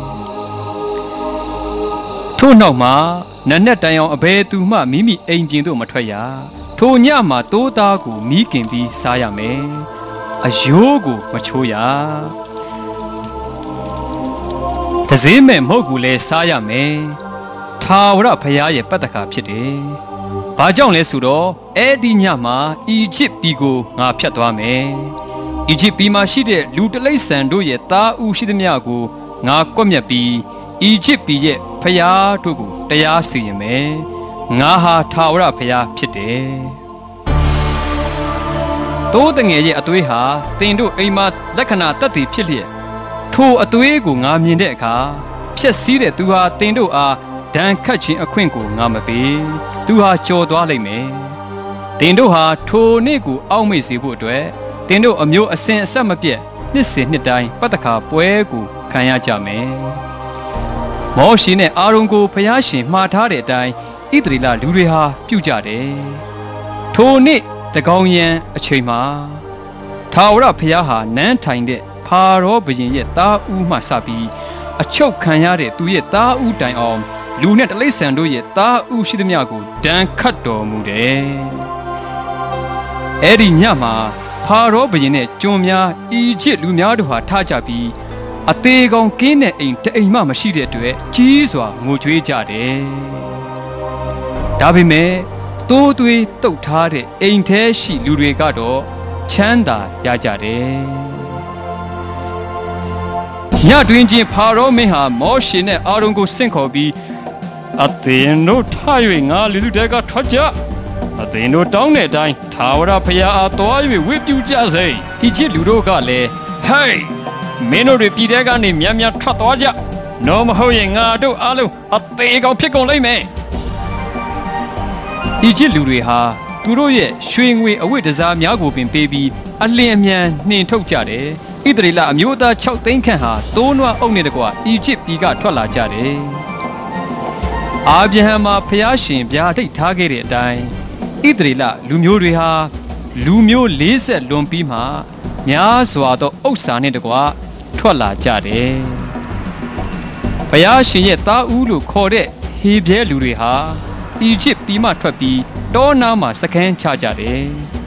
ထို့နောက်မှာနတ်နဲ့တိုင်အောင်အဘယ်သူမှမိမိအိမ်ပြင်သို့မထွက်ရထိုညမှာသိုးသားကိုမီးကင်ပြီးစားရမယ်အယိုးကိုမချိုးရတစည်းမဲ့မဟုတ်ဘူးလဲစားရမယ်ထာဝရဘုရားရဲ့ပတ္တကာဖြစ်တယ်ဘာကြောင့်လဲဆိုတော့အဲ့ဒီညမှာအီဂျစ်ပြည်ကိုငါဖျက်သွားမယ်အီဂျစ်ပြည်မှာရှိတဲ့လူတလိษံတို့ရဲ့သားဦးရှိသမျှကိုငါကွပ်မျက်ပြီးအီဂျစ်ပြည်ရဲ့ဖျားတို့ကိုတရားစီရင်မယ်ငါဟာထာဝရဘုရားဖြစ်တယ်တိုးတငယ်ရဲ့အသွေးဟာတင်တို့အိမ်မှာလက္ခဏာတက်တည်ဖြစ်လျက်ထိုအသွေးကိုငါမြင်တဲ့အခါဖြက်စီးတဲ့သူဟာတင်တို့အားဒဏ်ခတ်ခြင်းအခွင့်ကိုငါမပေးသူဟာကြော်သွားလိမ့်မယ်တင်တို့ဟာထိုနေ့ကိုအောက်မေ့စေဖို့အတွက်တင်တို့အမျိုးအစဉ်အဆက်မပြတ်နှစ်စဉ်နှစ်တိုင်းပတ္တခါပွဲကိုခံရကြမယ်မောရှေနဲ့အာရုန်ကိုဖျားရှင်မှားထားတဲ့အတိုင်းဣသရေလလူတွေဟာပြုကြတယ်ထိုနေ့တကောင်ရန်အချိန်မှာထာဝရဘုရားဟာနန်းထိုင်တဲ့ဖာရောဘုရင်ရဲ့သားဦးမှစပြီးအချုပ်ခံရတဲ့သူရဲ့သားဦးတိုင်အောင်လူနဲ့တလိษံတို့ရဲ့သားဦးရှိသမျှကိုဒဏ်ခတ်တော်မူတယ်အဲ့ဒီညမှာဖာရောဘုရင်နဲ့ကျွန်များအီဂျစ်လူများတို့ဟာထကြပြီးအသေးကောင်ကင်းတဲ့အိမ်တအိမ်မှမရှိတဲ့အတွက်ကြီးစွာငိုကြွေးကြတယ်ဒါပေမဲ့တိုးသွေးတုတ်ထားတဲ့အိမ်ထဲရှိလူတွေကတော့ချမ်းသာရကြတယ်ညတွင်ချင်းဖာရောမင်းဟာမောရှေနဲ့အာရုန်ကိုဆင့်ခေါ်ပြီးအသင်တို့ထား၍ငါလူစုတဲကထွက်ကြအသင်တို့တောင်းတဲ့အတိုင်းထာဝရဘုရားအားသွား၍ဝိပြုကြစေအီဂျစ်လူတို့ကလည်းဟေးမင်းတို့တွေပြည်ထဲကနေမြန်မြန်ထွက်သွားကြနော်မဟုတ်ရင်ငါတို့အားလုံးအသေးကောင်ဖြစ်ကုန်လိမ့်မယ်အီဂျစ်လူတွေဟာသူတို့ရဲ့ရွှေငွေအဝတ်တစားများကိုပင်ပေးပြီးအလင်းအမြန်နှင်ထုတ်ကြတယ်ဣသရေလအမျိုးသား၆သိန်းခန့်ဟာသိုးနွားအုပ်နဲ့တကွအီဂျစ်ပြည်ကထွက်လာကြတယ်အာဗြဟံမှာဖျားရှင်ဗျာဒိတ်ထားခဲ့တဲ့အတိုင်းဣသရေလလူမျိုးတွေဟာလူမျိုး၄၀လွန်ပြီးမှများစွာသောဥစ္စာနဲ့တကွထွက်လာကြတယ်ဘုရားရှင်ရဲ့သားဦးလို့ခေါ်တဲ့ဟေဘရဲလူတွေဟာအီဂျစ်ပြည်မှထွက်ပြီးတောနာမှာစခန်းချကြတယ်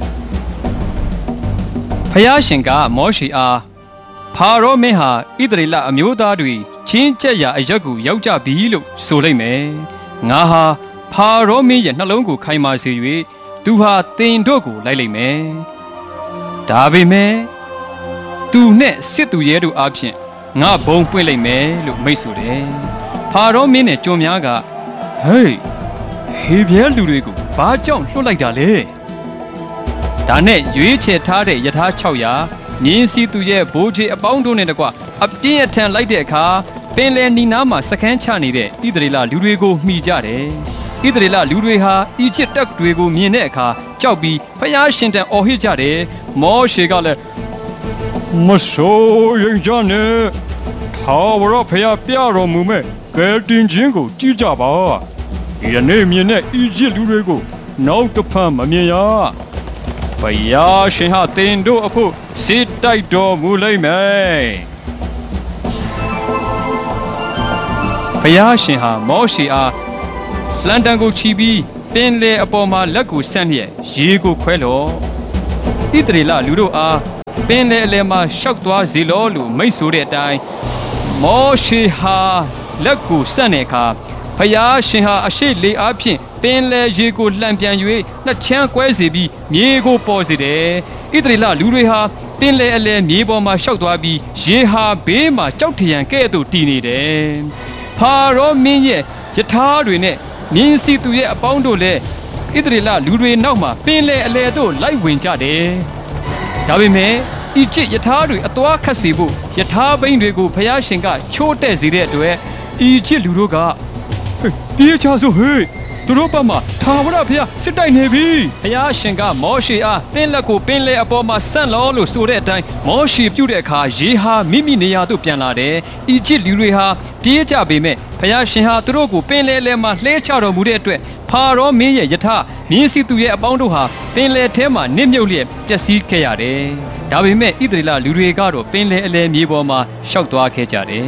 ဘုရားရှင်ကမောရှေအားဖာရောမင်းဟာဣသရေလအမျိုးသားတွေချင်းကျက်ရာအရက်ကိုရောက်ကြပြီလို့ဆိုလိုက်မယ်ငါဟာဖာရောမင်းရဲ့နှလုံးကိုခိုင်မာစေ၍သူဟာတင်တို့ကိုလိုက်လိုက်မယ်ဒါပေမဲ့သူနဲ့စစ်သူရဲတို့အဖြစ်ငါဘုံပွင့်လိုက်မယ်လို့မိတ်ဆိုတယ်ဖာရောမင်းနဲ့ကျွန်များကဟေးဟေဘရဲလူတွေကိုဘာကြောင့်လွှတ်လိုက်တာလဲဒါနဲ့ရွေးချယ်ထားတဲ့ယထာ၆ရာမြင်းစီသူရဲ့ဘိုးချေအပေါင်းတို့နဲ့တကွအပြင်းအထန်လိုက်တဲ့အခါပင်လယ်နီနားမှာစခန်းချနေတဲ့ဣသရေလလူတွေကိုမှီကြတယ်ဣသရေလလူတွေဟာအီဂျစ်တပ်တွေကိုမြင်တဲ့အခါကြောက်ပြီးဖျားရှင်တန်အော်ဟစ်ကြတယ်မောရှေကလည်းမဆိုးရင်ကြနဲ့ထာဝရဘုရားပြတော်မူမဲ့ကယ်တင်ခြင်းကိုကြည့်ကြပါယနေ့မြင်တဲ့အီဂျစ်လူတွေကိုနောက်တစ်ဖန်မမြင်ရဘုရားရှင်ဟာတင်တို့အဖို့စစ်တိုက်တော်မူလိမ့်မယ်ဘုရားရှင်ဟာမောရှေအားလန်တန်ကိုချီပြီးပင်လေအပေါ်မှာလက်ကိုဆန့်လျက်ရေကိုခွဲလောဣသရေလလူတို့အားပင်လေအလယ်မှာရှောက်သွားစေလောလို့မိတ်ဆိုတဲ့အတိုင်းမောရှေဟာလက်ကိုဆန့်တဲ့အခါဖယားရှင်ဟာအရှိလေအားဖြင့်ပင်လေရေကိုလှန်ပြန်၍နှစ်ချမ်းကွဲစေပြီးမြေကိုပေါ်စေတယ်ဣသရေလလူတွေဟာပင်လေအလယ်မြေပေါ်မှာရှောက်သွားပြီးရေဟာဘေးမှာကြောက်ထရန်ကဲ့သို့တည်နေတယ်ဖာရောမင်းရဲ့ယထာတွေနဲ့မြင်းစီသူရဲ့အပေါင်းတို့လည်းဣသရေလလူတွေနောက်မှာပင်လေအလယ်သို့လိုက်ဝင်ကြတယ်ဒါပေမဲ့ဤချစ်ယထာတွေအသွားခတ်စေဖို့ယထာဘိန်းတွေကိုဖယားရှင်ကချိုးတဲ့စေတဲ့အတွက်ဤချစ်လူတို့ကပြေးချဆိုဟေးသူတို့ဘက်မှာထာဝရဘုရားစစ်တိုက်နေပြီဘုရားရှင်ကမောရှေအားပင်လက်ကိုပင်လေအပေါ်မှာဆန့်လောလို့ဆိုတဲ့အတိုင်းမောရှေပြုတဲ့အခါရေဟာမိမိနေရာသို့ပြန်လာတယ်ဤချစ်လူတွေဟာပြေးကြပေမဲ့ဘုရားရှင်ဟာသူတို့ကိုပင်လေလဲမှာလှဲချတော်မူတဲ့အတွက်ဖာရောမင်းရဲ့ယထာမြင်းစီသူရဲ့အပေါင်းတို့ဟာပင်လေထဲမှာနစ်မြုပ်လျက်ပျက်စီးခဲ့ရတယ်ဒါပေမဲ့ဣသရေလလူတွေကတော့ပင်လေအလယ်မြေပေါ်မှာရှောက်သွားခဲ့ကြတယ်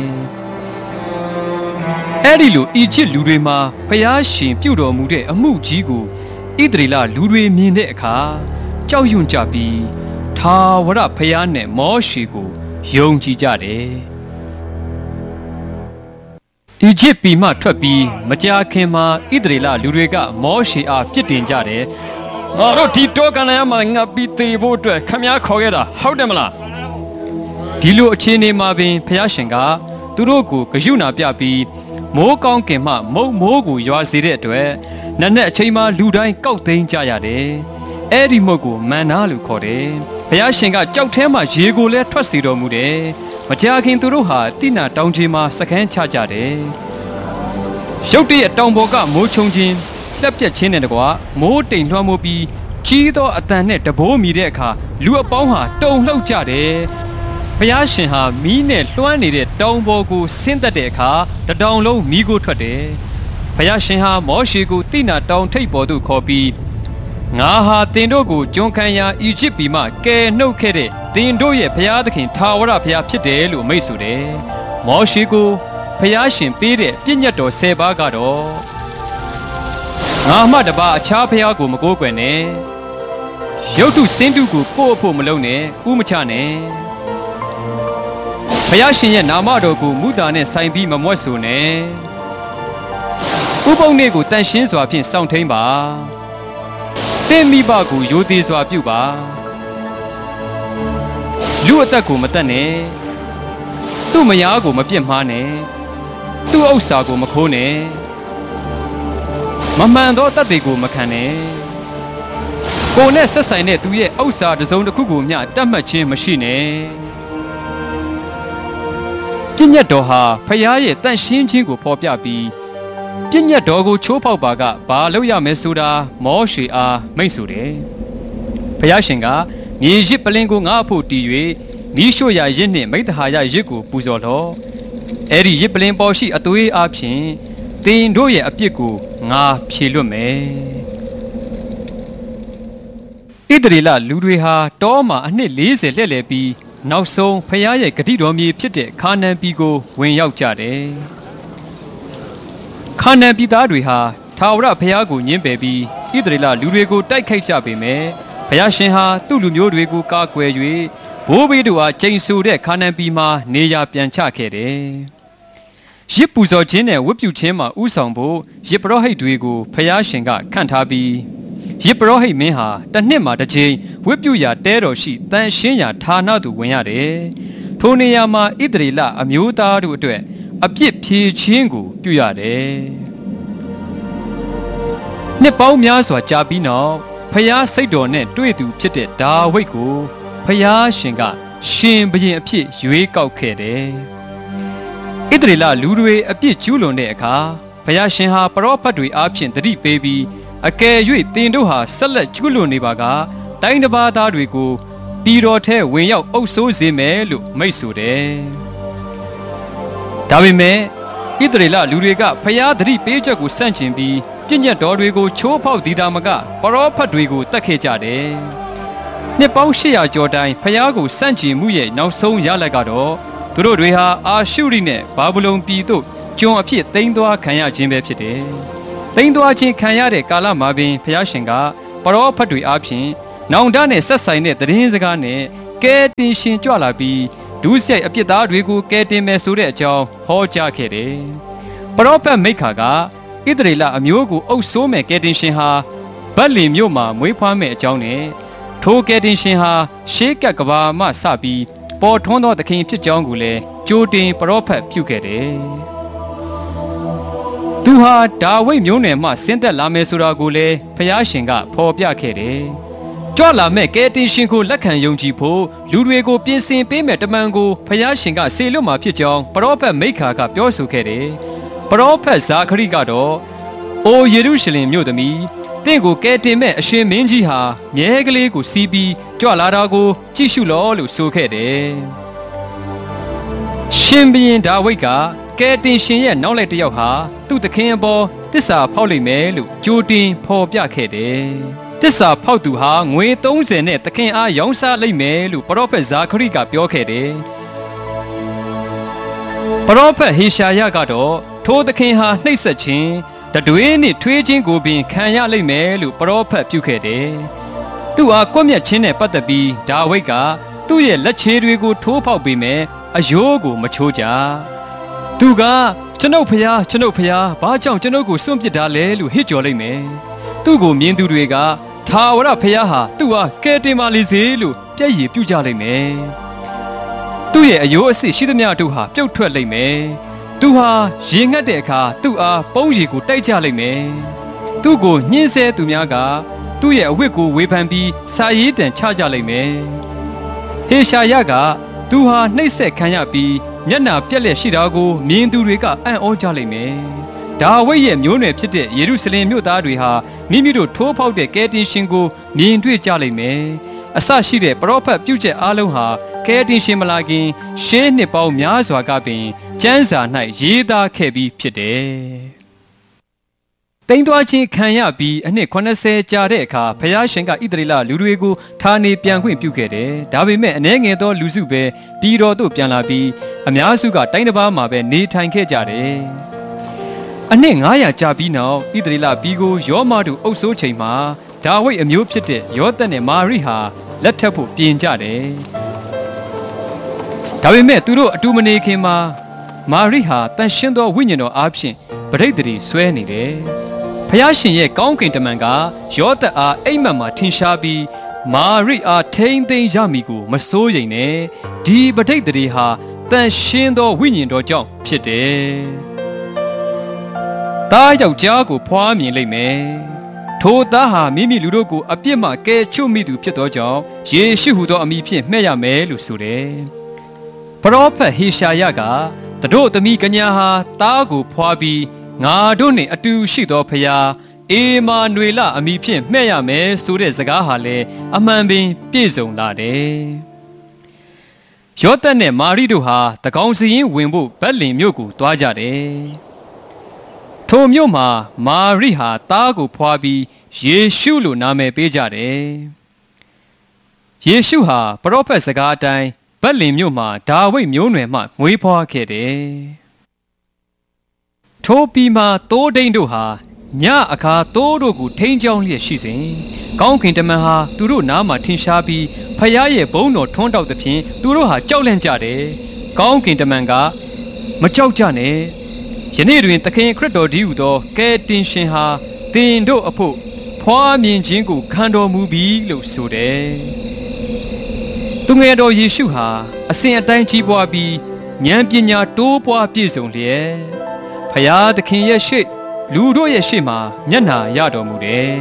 အဲ့ဒီလိုဤချစ်လူတွေမှာဖျားရှင်ပြုတော်မူတဲ့အမှုကြီးကိုဣသရေလလူတွေမြင်တဲ့အခါကြောက်ရွံ့ကြပြီးထာဝရဖျားနဲ့မောရှေကိုယုံကြည်ကြတယ်ဤချစ်ပြည်မှထွက်ပြီးမကြာခင်မှာဣသရေလလူတွေကမောရှေအားပြစ်တင်ကြတယ်ငါတို့ဒီတောကန္နာမှာငါပြီးသေးဖို့အတွက်ခမည်းခေါ်ခဲ့တာဟုတ်တယ်မလားဒီလိုအခြေအနေမှာပင်ဖျားရှင်ကသူတို့ကိုဂရုဏာပြပြီးမိုးကောင်းကင်မှမုံမိုးကိုရွာစေတဲ့အတွက်နက်နက်အချိန်မှလူတိုင်းကောက်သိမ်းကြရတယ်။အဲ့ဒီမုတ်ကိုမန္နာလို့ခေါ်တယ်။ဘုရားရှင်ကကြောက်ထဲမှာရေကိုလည်းထွက်စေတော်မူတယ်။မကြာခင်သူတို့ဟာတိနာတောင်ကြီးမှာစခန်းချကြတယ်။ရုတ်တရက်တောင်ပေါ်ကမိုးချုံခြင်းလက်ပြက်ခြင်းနဲ့တကွာမိုးတိမ်လွှမ်းမိုးပြီးကြီးသောအတန်နဲ့တဘိုးမိတဲ့အခါလူအပေါင်းဟာတုန်လှုပ်ကြတယ်။ဘုရားရှင်ဟာမီးနဲ့လွှမ်းနေတဲ့တောင်ပေါ်ကိုဆင်းသက်တဲ့အခါတတောင်လုံးမီးကိုထွက်တယ်။ဘုရားရှင်ဟာမောရှေကိုတိနာတောင်ထိပ်ပေါ်သို့ခေါ်ပြီးငါဟာတင်တို့ကိုကျွန်ခံရာအီဂျစ်ပြည်မှကယ်နှုတ်ခဲ့တဲ့တင်တို့ရဲ့ဘုရားသခင်ထာဝရဘုရားဖြစ်တယ်လို့မိန့်ဆိုတယ်။မောရှေကိုဘုရားရှင်ပေးတဲ့ပြည့်ညတ်တော်ဆယ်ပါးကတော့ငါမှတပါအခြားဘုရားကိုမကိုးကွယ်နဲ့။ရုပ်တုစင်းတုကိုကိုယ့်အဖို့မလုပ်နဲ့ဥမချနဲ့။ဘုရားရှင်ရဲ့နာမတော်ကိုမူတာနဲ့ဆိုင်ပြီးမမွတ်ဆိုနဲ့ဥပုံနေ့ကိုတန်ရှင်းစွာဖြင့်စောင့်ထိန်ပါသင်မိဘကိုရိုသေစွာပြုပါလူအသက်ကိုမတတ်နဲ့သူ့မယားကိုမပြစ်မှားနဲ့သူ့ဥစ္စာကိုမခိုးနဲ့မမှန်သောတတ်တွေကိုမခံနဲ့ကိုယ်နဲ့ဆက်ဆိုင်တဲ့သူရဲ့ဥစ္စာတစ်စုံတစ်ခုကိုမျှတတ်မှတ်ခြင်းမရှိနဲ့ပြည့်ညတ်တော်ဟာဖယားရဲ့တန့်ရှင်းခြင်းကိုဖော်ပြပြီးပြည့်ညတ်တော်ကိုချိုးဖောက်ပါကဘာလုပ်ရမယ်ဆိုတာမောရှေအားမိန့်ဆိုတယ်။ဖယားရှင်ကမြေရစ်ပလင်းကိုငါ့အဖို့တီး၍မိရှို့ရာရစ်နှင့်မိဿဟာယရစ်ကိုပူဇော်လော့။အဲ့ဒီရစ်ပလင်းပေါ်ရှိအသွေးအားဖြင့်သင်တို့ရဲ့အပြစ်ကိုငါဖြေလွတ်မယ်။ဣသရေလလူတွေဟာတောမှာအနှစ်၄၀လှည့်လည်ပြီးနောက်ဆုံးဖယားရဲ့ဂတိတော်မြေဖြစ်တဲ့ခါနန်ပြည်ကိုဝင်ရောက်ကြတယ်။ခါနန်ပြည်သားတွေဟာထာဝရဘုရားကိုညှင်းပယ်ပြီးဣသရေလလူတွေကိုတိုက်ခိုက်ကြပေမဲ့ဘုရားရှင်ဟာသူ့လူမျိုးတွေကိုကာကွယ်၍ဘိုးဘေးတို့အားကျိန်ဆိုတဲ့ခါနန်ပြည်မှာနေရာပြန်ချခဲ့တယ်။ရစ်ပူဇော်ခြင်းနဲ့ဝတ်ပြုခြင်းမှာဥဆောင်ဖို့ရစ်ပရောဟိတ်တွေကိုဘုရားရှင်ကခန့်ထားပြီးရစ်ပရောဟိတ်မင်းဟာတစ်နှစ်မှာတစ်ကြိမ်ဝတ်ပြုရာတဲတော်ရှိတန်ရှင်းရာဌာနသို့ဝင်ရတယ်။ထိုနေရာမှာဣသရေလအမျိုးသားတို့အတွက်အပြစ်ဖြေခြင်းကိုပြုရတယ်။နှစ်ပေါင်းများစွာကြာပြီးနောက်ဖျားစိတ်တော်နဲ့တွေ့သူဖြစ်တဲ့ဒါဝိဒ်ကိုဖျားရှင်ကရှင်ဘုရင်အဖြစ်ရွေးကောက်ခဲ့တယ်။ဣသရေလလူတွေအပြစ်ကျူးလွန်တဲ့အခါဖျားရှင်ဟာပရောဖက်တွေအားဖြင့်တတိပေးပြီးအကယ်၍တင်တို့ဟာဆက်လက်ကျူးလွန်နေပါကတိုင်းတစ်ပါးသားတွေကိုပြည်တော်ထဲဝင်ရောက်အုပ်ဆိုးစေမယ်လို့မိန့်ဆိုတယ်။ဒါပေမဲ့ဣသရေလလူတွေကဖျားသတိပေးချက်ကိုစန့်ကျင်ပြီးပြည့်ညတ်တော်တွေကိုချိုးဖောက်သည်သာမကပရောဖက်တွေကိုတတ်ခဲ့ကြတယ်။နှစ်ပေါင်း၈ရာကျော်တိုင်ဖျားကိုစန့်ကျင်မှုရဲ့နောက်ဆုံးရလဒ်ကတော့သူတို့တွေဟာအာရှုရိနဲ့ဘာဗုလုန်ပြည်သို့ကျွန်အဖြစ်သိမ်းသွားခံရခြင်းပဲဖြစ်တယ်။တိမ်သွားချင်းခံရတဲ့ကာလမှာပင်ဖျားရှင်ကပရောဖက်တွေအားဖြင့်နောင်တနဲ့ဆက်ဆိုင်တဲ့သတင်းစကားနဲ့ကဲတင်ရှင်ကြွလာပြီးဒုစရိုက်အပြစ်သားတွေကိုကဲတင်မယ်ဆိုတဲ့အကြောင်းဟောကြားခဲ့တယ်။ပရောဖက်မိခါကဣသရေလအမျိုးကိုအုပ်စိုးမဲ့ကဲတင်ရှင်ဟာဗက်လင်မြို့မှာမွေးဖွားမဲ့အကြောင်းနဲ့ထိုကဲတင်ရှင်ဟာရှေးကပ်ကဘာမှစပြီးပေါ်ထွန်းသောသခင်ဖြစ်ကြောင်းကိုလည်းကြိုတင်ပရောဖက်ပြုခဲ့တယ်။သူဟာဒါဝိဒ်မျိုးနွယ်မှဆင်းသက်လာမယ်ဆိုတာကိုလည်းဖျားရှင်ကဖော်ပြခဲ့တယ်။ကြွလာမဲ့ကဲတင်ရှင်ကိုလက်ခံယုံကြည်ဖို့လူတွေကိုပြင်ဆင်ပေးမဲ့တမန်ကိုဖျားရှင်ကစေလွတ်မှာဖြစ်ကြောင်းပရောဖက်မိခါကပြောဆိုခဲ့တယ်။ပရောဖက်ဇာခရိကတော့အိုယေရုရှလင်မြို့သမီးတင့်ကိုကဲတင်မဲ့အရှင်မင်းကြီးဟာမြဲကလေးကိုစီးပြီးကြွလာတာကိုကြည့်ရှုလောလို့ဆိုခဲ့တယ်။ရှင်ဘုရင်ဒါဝိဒ်ကကဲတင်ရှင်ရဲ့နောက်လိုက်တစ်ယောက်ဟာသူ့သခင်အပေါ်တစ္ဆာဖောက်လိမ့်မယ်လို့ကြိုတင်ဖော်ပြခဲ့တယ်။တစ္ဆာဖောက်သူဟာငွေသုံးဆယ်နဲ့သခင်အားရောင်းစားလိမ့်မယ်လို့ပရောဖက်ဇာခရိကပြောခဲ့တယ်။ပရောဖက်ဟေရှာယကတော့ထိုသခင်ဟာနှိပ်စက်ခြင်းတတွေးနဲ့ထွေးခြင်းကိုပင်ခံရလိမ့်မယ်လို့ပရောဖက်ပြုခဲ့တယ်။သူ့အားကွပ်မျက်ခြင်းနဲ့ပတ်သက်ပြီးဒါဝိဒ်ကသူ့ရဲ့လက်ခြေတွေကိုထိုးဖောက်ပေးမယ်အယိုးကိုမချိုးကြ။သူကကျွန်ုပ်ဖျားကျွန်ုပ်ဖျားဘာကြောင့်ကျွန်ုပ်ကိုစွန့်ပစ်တာလဲလို့ဟစ်ကြော်လိုက်မယ်။သူ့ကိုမြင်သူတွေကထာဝရဖျားဟာသူ့အားကယ်တင်ပါလေစေလို့ပြည့်ရည်ပြုကြလိမ့်မယ်။သူ့ရဲ့အယိုးအစစ်ရှိသမျှတို့ဟာပြုတ်ထွက်လိမ့်မယ်။သူဟာရေငတ်တဲ့အခါသူ့အားပုံးရည်ကိုတိုက်ကြလိမ့်မယ်။သူ့ကိုညှင်းဆဲသူများကသူ့ရဲ့အဝတ်ကိုဝေဖန်ပြီးစာရေးတံချကြလိမ့်မယ်။ဟေရှာယကသူဟာနှိပ်စက်ခံရပြီးမျက်နှာပြက်လက်ရှိတာကိုမြင်သူတွေကအံ့ဩကြလိမ့်မယ်။ဒါဝိဒ်ရဲ့မျိုးနွယ်ဖြစ်တဲ့ယေရုရှလင်မြို့သားတွေဟာမိမိတို့ထိုးဖောက်တဲ့ကယ်တင်ရှင်ကိုမြင်တွေ့ကြလိမ့်မယ်။အစရှိတဲ့ပရောဖက်ပြုချက်အားလုံးဟာကယ်တင်ရှင်မလာခင်ရှေးနှစ်ပေါင်းများစွာကပင်ကျမ်းစာ၌ရေးသားခဲ့ပြီးဖြစ်တယ်။တိမ်သွားခြင်းခံရပြီးအနှစ်eightyကြာတဲ့အခါဖျားရှင်ကဣသရေလလူတွေကိုဌာနေပြန်ခွင့်ပြုခဲ့တယ်။ဒါပေမဲ့အနည်းငယ်သောလူစုပဲပြည်တော်သို့ပြန်လာပြီးအများစုကတိုင်းတစ်ပါးမှာပဲနေထိုင်ခဲ့ကြတယ်။အနှစ်nine hundredကြာပြီးနောက်ဣသရေလပြည်ကိုယောမတို့အုပ်စိုးချိန်မှာဒါဝိဒ်အမျိုးဖြစ်တဲ့ယောသတ်နဲ့မာရိဟာလက်ထပ်ဖို့ပြင်ကြတယ်။ဒါပေမဲ့သူတို့အတူမနေခင်မှာမာရိဟာတန်ရှင်းသောဝိညာဉ်တော်အားဖြင့်ပဋိသန္ဓေဆွဲနေတယ်။ဖျားရှင်ရဲ့ကောင်းကင်တမန်ကယောသတ်အားအိမ်မက်မှာထင်ရှားပြီးမာရိအားထိမ့်သိမ်းရမည်ကိုမစိုးရိမ်နဲ့ဒီပဋိသန္ဓေဟာတန်ရှင်းသောဝိညာဉ်တော်ကြောင့်ဖြစ်တယ်။သားယောက်ျားကိုဖွားမြင်လိမ့်မယ်။ထိုသားဟာမိမိလူတို့ကိုအပြစ်မှကယ်ချွတ်မိသူဖြစ်သောကြောင့်ယေရှုဟူသောအမည်ဖြင့်မှဲ့ရမယ်လို့ဆိုတယ်။ပရောဖက်ဟေရှာယကတို့သမီးကညာဟာသားကိုဖွားပြီးငါတို့နှင့်အတူရှိသောဖျားအေမာနွေလအမည်ဖြင့်မှဲ့ရမယ်ဆိုတဲ့စကားဟာလည်းအမှန်ပင်ပြည့်စုံလာတယ်။ယောသတ်နဲ့မာရိတို့ဟာတကောင်စီရင်ဝင်ဖို့ဗက်လင်မြို့ကိုသွားကြတယ်။ထိုမြို့မှာမာရိဟာသားကိုဖွားပြီးယေရှုလို့နာမည်ပေးကြတယ်။ယေရှုဟာပရောဖက်စကားအတိုင်းဗက်လင်မြို့မှာဒါဝိဒ်မျိုးနွယ်မှမွေးဖွားခဲ့တယ်။ထိုပြီးမှသိုးဒိန်တို့ဟာညအခါသိုးတို့ကိုထိန်းချောင်းလျက်ရှိစဉ်ကောင်းကင်တမန်ဟာသူတို့နားမှာထင်ရှားပြီးဖျားရဲ့ဘုန်းတော်ထွန်းတောက်သဖြင့်သူတို့ဟာကြောက်လန့်ကြတယ်။ကောင်းကင်တမန်ကမကြောက်ကြနဲ့ယနေ့တွင်သခင်ခရစ်တော်ဒီဟုသောကယ်တင်ရှင်ဟာသင်တို့အဖို့ဖွားမြင်ခြင်းကိုခံတော်မူပြီလို့ဆိုတယ်။သူငယ်တော်ယေရှုဟာအစဉ်အတိုင်းကြီးပွားပြီးဉာဏ်ပညာတိုးပွားပြည့်စုံလျက်ဖယားသခင်ရဲ့ရှေ့လူတို့ရဲ့ရှေ့မှာမျက်နှာရတော်မူတယ်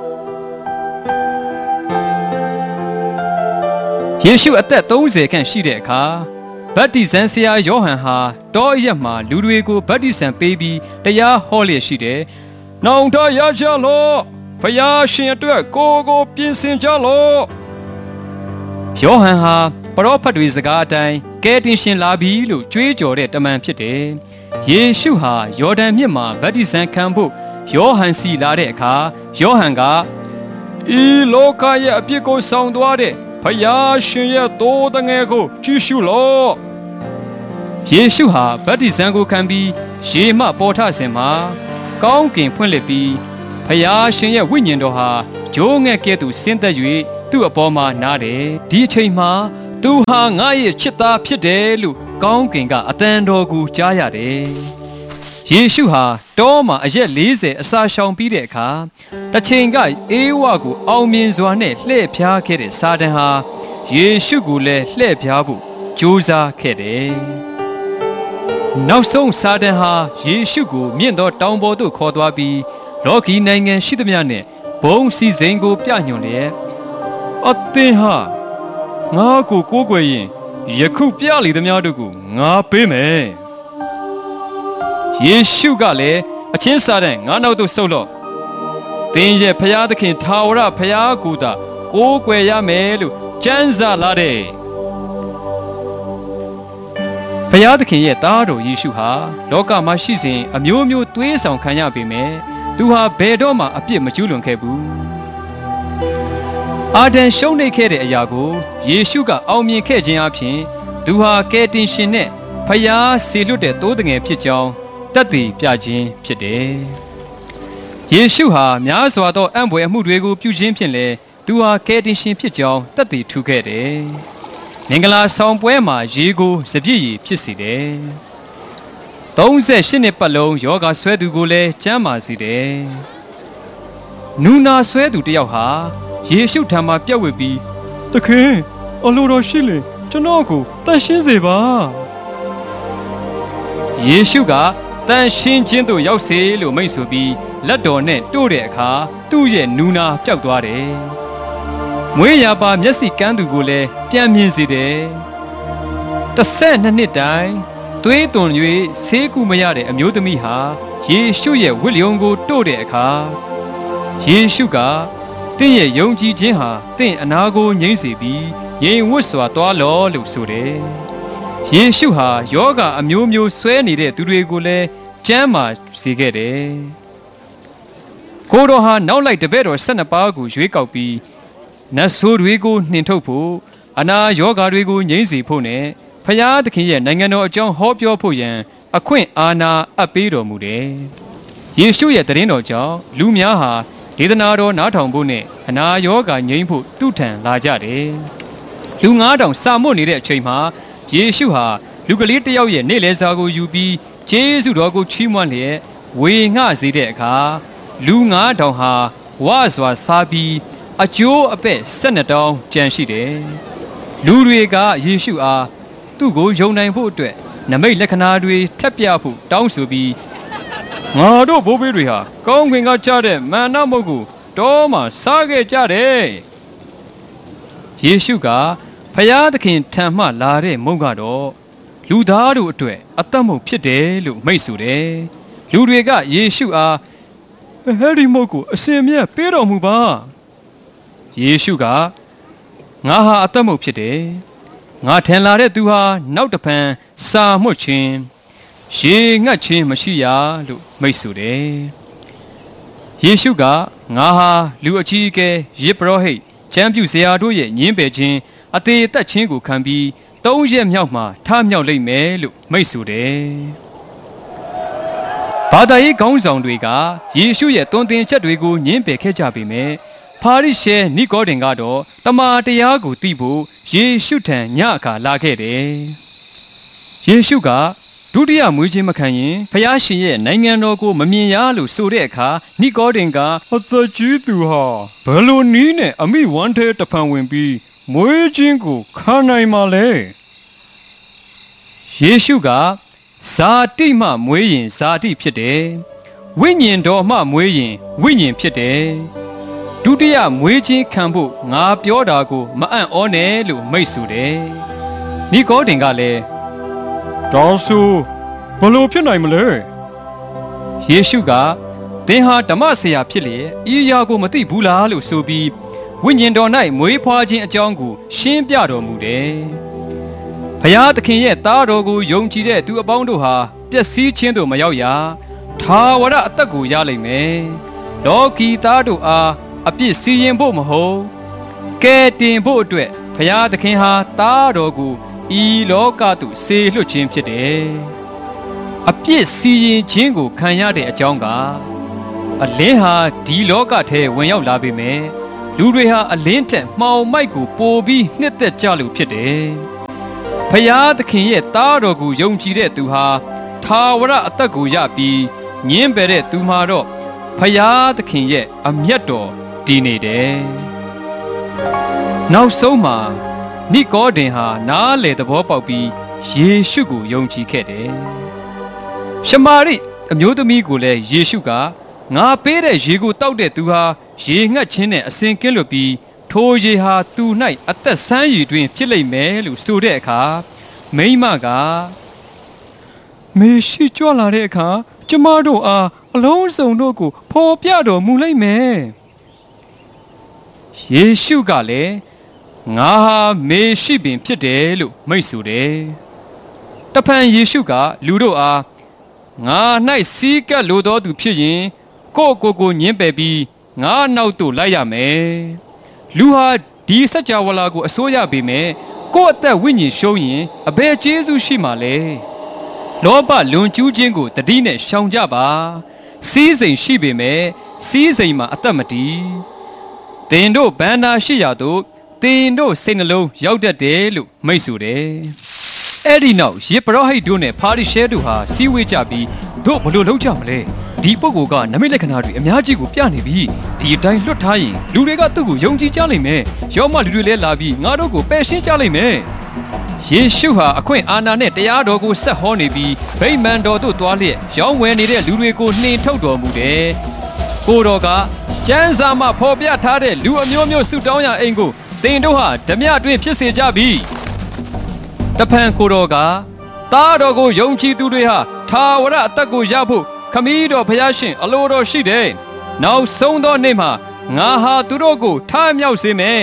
။ယေရှုအသက်thirtyခန့်ရှိတဲ့အခါဗတ္တိဇံဆရာယောဟန်ဟာတောအရက်မှာလူတွေကိုဗတ္တိဇံပေးပြီးတရားဟောလျက်ရှိတယ်။နောင်တရကြလော့ဖယားရှင်အတွက်ကိုကိုပြင်ဆင်ကြလော့ယောဟန်ဟာပရောဖက်တွေစကားအတိုင်းကယ်တင်ရှင်လာပြီလို့ကြွေးကြော်တဲ့တမန်ဖြစ်တယ်။ယေရှုဟာယော်ဒန်မြစ်မှာဗတ္တိဇံခံဖို့ယောဟန်စီလာတဲ့အခါယောဟန်ကဤလောကရဲ့အပြစ်ကိုဆောင်သွားတဲ့ဖယားရှင်ရဲ့သိုးတငယ်ကိုကြည့်ရှုလော့ယေရှုဟာဗတ္တိဇံကိုခံပြီးရေမှပေါ်ထစဉ်မှာကောင်းကင်ဖွင့်လှစ်ပြီးဖယားရှင်ရဲ့ဝိညာဉ်တော်ဟာဂျိုးငှက်ကဲ့သို့ဆင်းသက်၍သူ့အပေါ်မှာနားတယ်ဒီအချိန်မှာသူဟာငါရဲ့ချစ်သားဖြစ်တယ်လို့ကောင်းကင်ကအတန်တော်ကိုကြားရတယ်ယေရှုဟာတောမှာအရက်၄၀အစာရှောင်ပြီးတဲ့အခါတစ်ချိန်ကအေးဝကိုအောင်မြင်စွာနဲ့လှည့်ဖျားခဲ့တဲ့စာတန်ဟာယေရှုကိုလည်းလှည့်ဖျားဖို့ကြိုးစားခဲ့တယ်နောက်ဆုံးစာတန်ဟာယေရှုကိုမြင့်သောတောင်ပေါ်သို့ခေါ်သွားပြီးလောကီနိုင်ငံရှိသမျှနဲ့ဘုံစီစဉ်ကိုပြညွှန်လျက်အသင်ဟာငါကိုကိုးကွယ်ရင်ယခုပြလေသမျှတို့ကိုငါပေးမယ်ယေရှုကလည်းအချင်းစာတန်ငါနောက်သို့ဆုတ်လော့သင်ရဲ့ဖျားသခင်ထာဝရဖျားကိုသာကိုးကွယ်ရမယ်လို့ကျမ်းစာလာတယ်ဖျားသခင်ရဲ့သားတော်ယေရှုဟာလောကမှာရှိစဉ်အမျိုးမျိုးသွေးဆောင်ခံရပေမဲ့သူဟာဘယ်တော့မှအပြစ်မကျူးလွန်ခဲ့ဘူးအာဒံရှုံးနိမ့်ခဲ့တဲ့အရာကိုယေရှုကအောင်မြင်ခဲ့ခြင်းအပြင်သူဟာကယ်တင်ရှင်နဲ့ဖျားဆေလွတ်တဲ့သိုးတငယ်ဖြစ်ကြောင်းသက်သေပြခြင်းဖြစ်တယ်ယေရှုဟာများစွာသောအံ့ဖွယ်အမှုတွေကိုပြုခြင်းဖြင့်လည်းသူဟာကယ်တင်ရှင်ဖြစ်ကြောင်းသက်သေထူခဲ့တယ်မင်္ဂလာဆောင်ပွဲမှာရေကိုစပြည့်ရည်ဖြစ်စေတယ်သုံးဆယ်ရှစ်နှစ်ပတ်လုံးယောဂဆွဲသူကိုလည်းကျမ်းမာစေတယ်နူနာဆွဲသူတယောက်ဟာယေရှုထံမှာပြက်ဝစ်ပြီးသခင်အလိုတော်ရှိလေကျွန်တော်ကိုတန်ရှင်းစေပါယေရှုကတန်ရှင်းခြင်းသို့ရောက်စေလို့မိန့်ဆိုပြီးလက်တော်နဲ့တို့တဲ့အခါသူ့ရဲ့နူနာပျောက်သွားတယ်မွေးရာပါမျက်စိကန်းသူကိုလည်းပြန်မြင်စေတယ်တစ်ဆက်နှစ်နှစ်တိုင်သွေးသွန်၍ဆေးကုမရတဲ့အမျိုးသမီးဟာယေရှုရဲ့ဝိလျုံကိုတို့တဲ့အခါယေရှုကတင့်ရဲ့ယုံကြည်ခြင်းဟာတင့်အနာကိုငြိမ့်စေပြီးငြိမ်ဝတ်စွာသွားလော့လို့ဆိုတယ်ယေရှုဟာယောဂအမျိုးမျိုးဆွဲနေတဲ့သူတွေကိုလည်းကျမ်းမာစေခဲ့တယ်ကိုတော်ဟာနောက်လိုက်တပည့်တော်၁၂ပါးကိုရွေးကောက်ပြီးနတ်ဆိုးတွေကိုနှင်ထုတ်ဖို့အနာယောဂါတွေကိုငြိမ့်စေဖို့နဲ့ဖျားသခင်ရဲ့နိုင်ငံတော်အကြောင်းဟောပြောဖို့ရန်အခွင့်အာဏာအပ်ပေးတော်မူတယ်။ယေရှုရဲ့တရင်တော်ကြောင့်လူများဟာဒေသနာတော်နားထောင်ဖို့နဲ့အနာယောဂါငြိမ်းဖို့တုထံလာကြတယ်။လူငါးထောင်စာမွတ်နေတဲ့အချိန်မှာယေရှုဟာလူကလေးတစ်ယောက်ရဲ့နေ့လည်စာကိုယူပြီးကျေးဇူးတော်ကိုချီးမွမ်းလျက်ဝေငှစေတဲ့အခါလူငါးထောင်ဟာဝါစွာစားပြီးအကျိုးအပဲ့၁၂တောင်းကြံရှိတယ်။လူတွေကယေရှုအားသူ့ကိုယုံနိုင်ဖို့အတွက်နမိတ်လက္ခဏာတွေထပ်ပြဖို့တောင်းဆိုပြီးငါတို့ဘိုးဘေးတွေဟာကောင်းကင်ကကြားတဲ့မန္နမုတ်ကိုတောမှာစားခဲ့ကြတယ်။ယေရှုကဖယားသခင်ထံမှလာတဲ့မုတ်ကတော့လူသားတို့အတွက်အသက်မုတ်ဖြစ်တယ်လို့မိန့်ဆိုတယ်။လူတွေကယေရှုအားဟဲ့ဒီမုတ်ကိုအရှင်မြတ်ပေးတော်မူပါ။ယေရှုကငါဟာအသက်မုတ်ဖြစ်တယ်ငါထင်လာတဲ့သူဟာနောက်တဖန်စာမှုတ်ခြင်းရေငတ်ခြင်းမရှိရလို့မိတ်ဆိုတယ်ယေရှုကငါဟာလူအကြီးအကဲယေဘရဟိတ်ချမ်းပြုဇရာတို့ရဲ့ညင်းပယ်ခြင်းအသေးသက်ခြင်းကိုခံပြီးသုံးရက်မြောက်မှာထမြောက်လိမ့်မယ်လို့မိတ်ဆိုတယ်ဘာသာရေးခေါင်းဆောင်တွေကယေရှုရဲ့သွန်သင်ချက်တွေကိုညင်းပယ်ခဲ့ကြပေမယ့်ဖာရိရှဲနိကောဒင်ကတော့တမန်တရားကိုသိဖို့ယေရှုထံညအခါလာခဲ့တယ်။ယေရှုကဒုတိယမွေးခြင်းမခံရင်ဖျားရှင်ရဲ့နိုင်ငံတော်ကိုမမြင်ရလို့ဆိုတဲ့အခါနိကောဒင်ကအသက်ကြီးသူဟာဘယ်လိုနည်းနဲ့အမိဝမ်းထဲတဖန်ဝင်ပြီးမွေးခြင်းကိုခံနိုင်မှာလဲ။ယေရှုကဇာတိမှမွေးရင်ဇာတိဖြစ်တယ်။ဝိညာဉ်တော်မှမွေးရင်ဝိညာဉ်ဖြစ်တယ်။ဒုတိယမွေးခြင်းခံဖို့ငါပြောတာကိုမအံ့ဩနဲ့လို့မိတ်ဆိုတယ်။နိကောဒင်ကလည်းတောင်းဆိုဘလို့ဖြစ်နိုင်မလဲ။ယေရှုကသင်ဟာဓမ္မဆရာဖြစ်လေဤအရာကိုမသိဘူးလားလို့ဆိုပြီးဝိညာဉ်တော်၌မွေးဖွားခြင်းအကြောင်းကိုရှင်းပြတော်မူတယ်။ဘုရားသခင်ရဲ့သားတော်ကိုယုံကြည်တဲ့သူအပေါင်းတို့ဟာပျက်စီးခြင်းသို့မရောက်ရထာဝရအသက်ကိုရလိမ့်မယ်။လောကီသားတို့အားအပြစ်စီရင်ဖို့မဟုတ်ကဲတင်ဖို့အတွက်ဘုရားသခင်ဟာသားတော်ကိုဤလောကသို့ဆေလွတ်ခြင်းဖြစ်တယ်အပြစ်စီရင်ခြင်းကိုခံရတဲ့အကြောင်းကအလင်းဟာဒီလောကထဲဝင်ရောက်လာပေမဲ့လူတွေဟာအလင်းထက်မှောင်မိုက်ကိုပိုပြီးနှစ်သက်ကြလို့ဖြစ်တယ်။ဖယားသခင်ရဲ့သားတော်ကိုယုံကြည်တဲ့သူဟာထာဝရအသက်ကိုရပြီးညင်းပယ်တဲ့သူမှာတော့ဖယားသခင်ရဲ့အမျက်တော်တည်နေတယ်။နောက်ဆုံးမှာနိကောဒင်ဟာနားလေသဘောပေါက်ပြီးယေရှုကိုယုံကြည်ခဲ့တယ်။ရှမာရိအမျိုးသမီးကိုလည်းယေရှုကငါပေးတဲ့ရေကိုတောက်တဲ့သူဟာရေငတ်ခြင်းနဲ့အစဉ်ကင်းလွတ်ပြီးထိုရေဟာသူ၌အသက်ဆန်းရည်တွင်ဖြစ်လိမ့်မယ်လို့ဆိုတဲ့အခါမိန်းမကမေရှိကြွလာတဲ့အခါကျမတို့အားအလုံးစုံတို့ကိုဖော်ပြတော်မူလိမ့်မယ်ယေရှုကလည်းငါဟာမေရှိပင်ဖြစ်တယ်လို့မိန့်ဆိုတယ်တဖန်ယေရှုကလူတို့အားငါ၌စီးကပ်လိုသောသူဖြစ်ရင်ကိုကိုကိုညင်းပယ်ပြီးငါနောက်သို့လိုက်ရမယ်လူဟာဒီစัจ java လာကိုအစိုးရပေမဲ့ကိုယ့်အသက်ဝိညာဉ်ရှုံးရင်အဘယ်ကျေးဇူးရှိမှာလဲလောဘလွန်ကျူးခြင်းကိုတတိနဲ့ရှောင်ကြပါစီးစိမ်ရှိပေမဲ့စီးစိမ်မှာအသက်မတည်တင်တို့ဘန္နာရှိရာသို့တင်တို့စိတ်နှလုံးရောက်တတ်တယ်လို့မိတ်ဆိုတယ်အဲ့ဒီနောက်ယေဘရဟိတ်တို့နဲ့ဖာရိရှဲတို့ဟာစီးဝေးကြပြီးတို့ဘလို့လုပ်ကြမလဲဒီပုဂ္ဂိုလ်ကနမိတ်လက္ခဏာတွေအများကြီးကိုပြနေပြီးဒီအတိုင်းလွတ်ထားရင်လူတွေကသူ့ကိုယုံကြည်ကြလိမ့်မယ်ရောမလူတွေလည်းလာပြီးငါတို့ကိုပယ်ရှင်းကြလိမ့်မယ်ယေရှုဟာအခွင့်အာဏာနဲ့တရားတော်ကိုဆက်ဟောနေပြီးဗိမာန်တော်သို့သွားလျက်ရောင်းဝယ်နေတဲ့လူတွေကိုနှင်ထုတ်တော်မူတယ်ကိုတော်ကကျမ်းစာမှာဖော်ပြထားတဲ့လူအမျိုးမျိုးဆုတောင်းရအိမ်ကိုသင်တို့ဟာဓမြတွင်ဖြစ်စေကြပြီတဖန်ကိုတော်ကသားတော်ကိုယုံကြည်သူတွေဟာထာဝရအသက်ကိုရဖို့ခမည်းတော်ဖျားရှင်အလိုတော်ရှိတယ်။နောက်ဆုံးသောနေ့မှာငါဟာသူတို့ကိုထမြောက်စေမယ်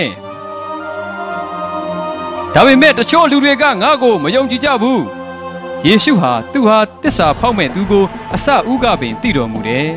။ဒါပေမဲ့တချို့လူတွေကငါ့ကိုမယုံကြည်ကြဘူး။ယေရှုဟာသူဟာတစ္ဆာဖောက်မဲ့သူကိုအစဥကပင်သိတော်မူတယ်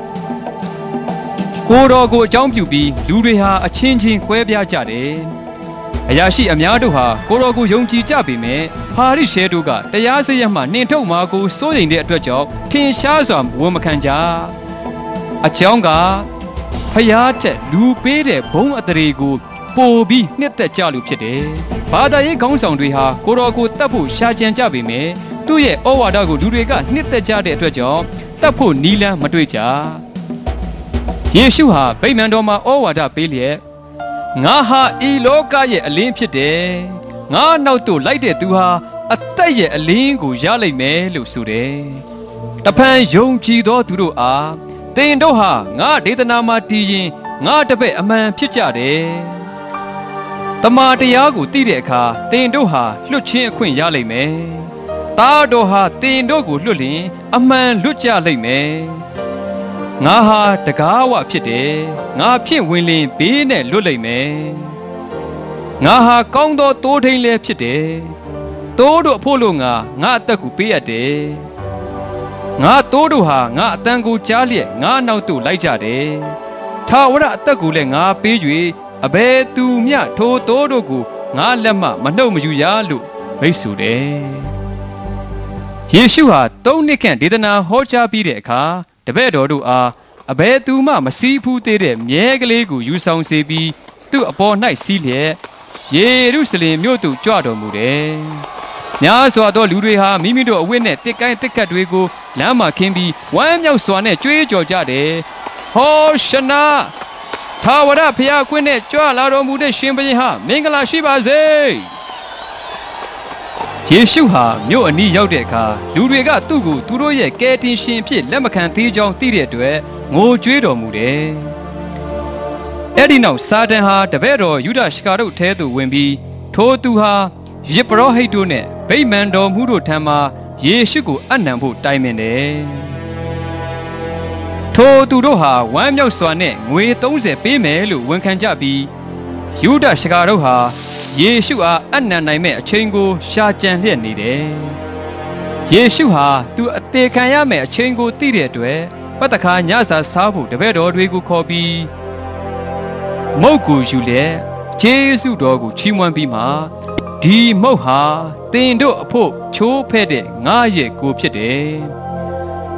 ။ကိုတော်ကိုအကြောင်းပြုပြီးလူတွေဟာအချင်းချင်းကွဲပြားကြတယ်။အရာရှိအများတို့ဟာကိုတော်ကိုယုံကြည်ကြပေမဲ့ဟာရိရှဲတို့ကတရားစရမှနှင်ထုတ်မှာကိုစိုးရိမ်တဲ့အတွက်ကြောင့်ထင်ရှားစွာဝန်မခံကြအကြောင်းကဖျားတဲ့လူပေးတဲ့ဘုံအတရေကိုပိုပြီးနှစ်သက်ကြလို့ဖြစ်တယ်ဘာသာရေးခေါင်းဆောင်တွေဟာကိုတော်ကိုတတ်ဖို့ရှာကြံကြပေမဲ့သူ့ရဲ့ဩဝါဒကိုလူတွေကနှစ်သက်ကြတဲ့အတွက်ကြောင့်တတ်ဖို့နီးလန်းမတွေ့ကြယေရှုဟာဗိမာန်တော်မှာဩဝါဒပေးလျက်ငါဟာဤလောကရဲ့အလင်းဖြစ်တယ်ငါနောက်သို့လိုက်တဲ့သူဟာအသက်ရဲ့အလင်းကိုရလိမ့်မယ်လို့ဆိုတယ်တဖန်ယုံကြည်သောသူတို့အားသင်တို့ဟာငါဒေသနာမှာတည်ရင်ငါတပည့်အမှန်ဖြစ်ကြတယ်တမန်တရားကိုသိတဲ့အခါသင်တို့ဟာလွတ်ချင်းအခွင့်ရလိမ့်မယ်သားတော်ဟာသင်တို့ကိုလွတ်လျင်အမှန်လွတ်ကြလိမ့်မယ်ငါဟာတကားဝဖြစ်တယ်ငါဖြင့်ဝင်လင်ဘေးနဲ့လွတ်လိမ့်မယ်ငါဟာကောင်းသောတိုးထိန်လည်းဖြစ်တယ်တိုးတို့အဖို့လို့ငါငါအသက်ကိုပေးရတယ်ငါတိုးတို့ဟာငါအတန်ကိုကြားလျက်ငါနောက်သို့လိုက်ကြတယ်ထာဝရအသက်ကိုလည်းငါပေး၍အဘယ်သူမျှထိုတိုးတို့ကိုငါလက်မှမနှုတ်မယူရလို့မိတ်ဆိုတယ်ယေရှုဟာသုံးနှစ်ခန့်ဒေသနာဟောကြားပြီးတဲ့အခါတပည့်တော်တို့အားအဘယ်သူမှမစည်းဖူးသေးတဲ့မြဲကလေးကိုယူဆောင်စေပြီးသူ့အပေါ်၌စီးလျက်ယေရုရှလင်မြို့သို့ကြွတော်မူတယ်။များစွာသောလူတွေဟာမိမိတို့အဝတ်နဲ့တစ်ကိုင်းတစ်ခတ်တွေကိုလမ်းမှာခင်းပြီးဝမ်းမြောက်စွာနဲ့ကြွေးကြော်ကြတယ်။ဟောရှနာထာဝရဘုရားခွင့်နဲ့ကြွလာတော်မူတဲ့ရှင်ဘုရင်ဟာမင်္ဂလာရှိပါစေ။ယေရှုဟာမြို့အနီးရောက်တဲ့အခါလူတွေကသူ့ကိုသူတို့ရဲ့ကယ်တင်ရှင်ဖြစ်လက်မခံသေးကြောင်းသိတဲ့အတွက်ငိုကြွေးတော်မူတယ်။အဲ့ဒီနောက်စာတန်ဟာတပည့်တော်ယူဒရှကာတို့ထဲသို့ဝင်ပြီးထိုသူဟာယေဘရဟိတ်တို့နဲ့ဗိမာန်တော်မှုတို့ထံမှာယေရှုကိုအနံဖို့တိုင်ပင်တယ်။ထိုသူတို့ဟာဝမ်းမြောက်စွာနဲ့ငွေသုံးဆယ်ပေးမယ်လို့ဝန်ခံကြပြီးယူဒရှကာတို့ဟာယေရှုအားအနံနိုင်မဲ့အချိန်ကိုရှာကြံလျက်နေတယ်။ယေရှုဟာသူအသေးခံရမယ့်အချိန်ကိုသိတဲ့အတွက်ပတ္တခါညစာစားဖို့တပည့်တော်တွေကိုခေါ်ပြီးမုတ်ကိုယူလျက်ယေရှုတော်ကိုချီးမွမ်းပြီးမှဒီမုတ်ဟာသင်တို့အဖို့ချိုးဖဲ့တဲ့ငါရဲ့ကိုဖြစ်တယ်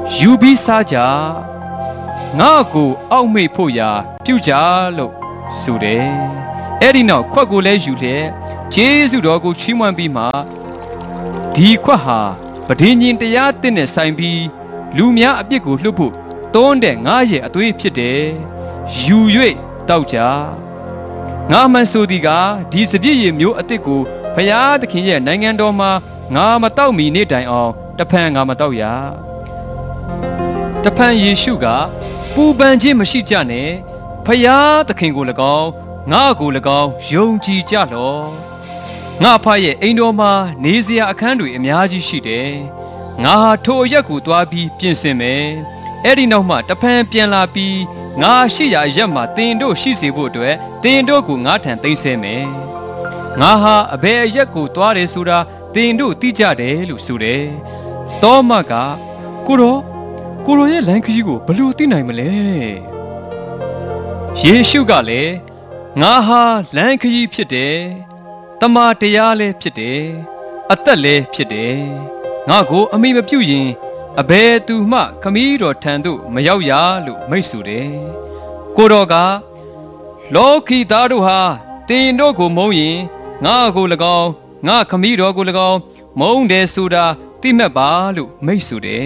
ယူပြီးစားကြငါ့ကိုအောက်မေ့ဖို့ရာပြုကြလို့ဆိုတယ်အဲ့ဒီနောက်ခွက်ကိုလည်းယူလျက်ကျေးဇူးတော်ကိုချီးမွမ်းပြီးမှဒီခွက်ဟာပဋိညာဉ်တရားသစ်နဲ့ဆိုင်ပြီးလူများအပြစ်ကိုလွှတ်ဖို့တွန်းတဲ့ငါရဲ့အသွေးဖြစ်တယ်ယူ၍တောက်ကြငါမှန်ဆိုသည်ကဒီစပြည့်ရည်မျိုးအသစ်ကိုဘုရားသခင်ရဲ့နိုင်ငံတော်မှာငါမတောက်မီနေ့တိုင်အောင်တဖန်ငါမတောက်ရတဖန်ယေရှုကပူပန်ခြင်းမရှိကြနဲ့ဘုရားသခင်ကို၎င်းငါကို၎င်းယုံကြည်ကြလော့ငါဖရဲ့အိမ်တော်မှာနေစရာအခန်းတွေအများကြီးရှိတယ်ငါဟာထိုအရက်ကိုသွားပြီးပြင်ဆင်မယ်အဲ့ဒီနောက်မှတဖန်ပြန်လာပြီးငါရှိရာရက်မှာတင်တို့ရှိစေဖို့အတွက်တင်တို့ကိုငါထံသိမ်းဆဲမယ်ငါဟာအဘယ်အရက်ကိုသွားတယ်ဆိုတာတင်တို့သိကြတယ်လို့ဆိုတယ်တောမတ်ကကိုရောကိုရောရဲ့လမ်းခရီးကိုဘယ်လိုသိနိုင်မလဲယေရှုကလည်းငါဟာလမ်းခရီးဖြစ်တယ်တမန်တရားလည်းဖြစ်တယ်အသက်လည်းဖြစ်တယ်ငါကိုအမိမပြုတ်ရင်အဘယ်သူမှခမည်းတော်ထံသို့မရောက်ရလို့မိတ်ဆိုတယ်ကိုတော်ကလောကီသားတို့ဟာတင်တို့ကိုမုန်းရင်ငါကို၎င်းငါခမည်းတော်ကို၎င်းမုန်းတယ်ဆိုတာသိမှတ်ပါလို့မိတ်ဆိုတယ်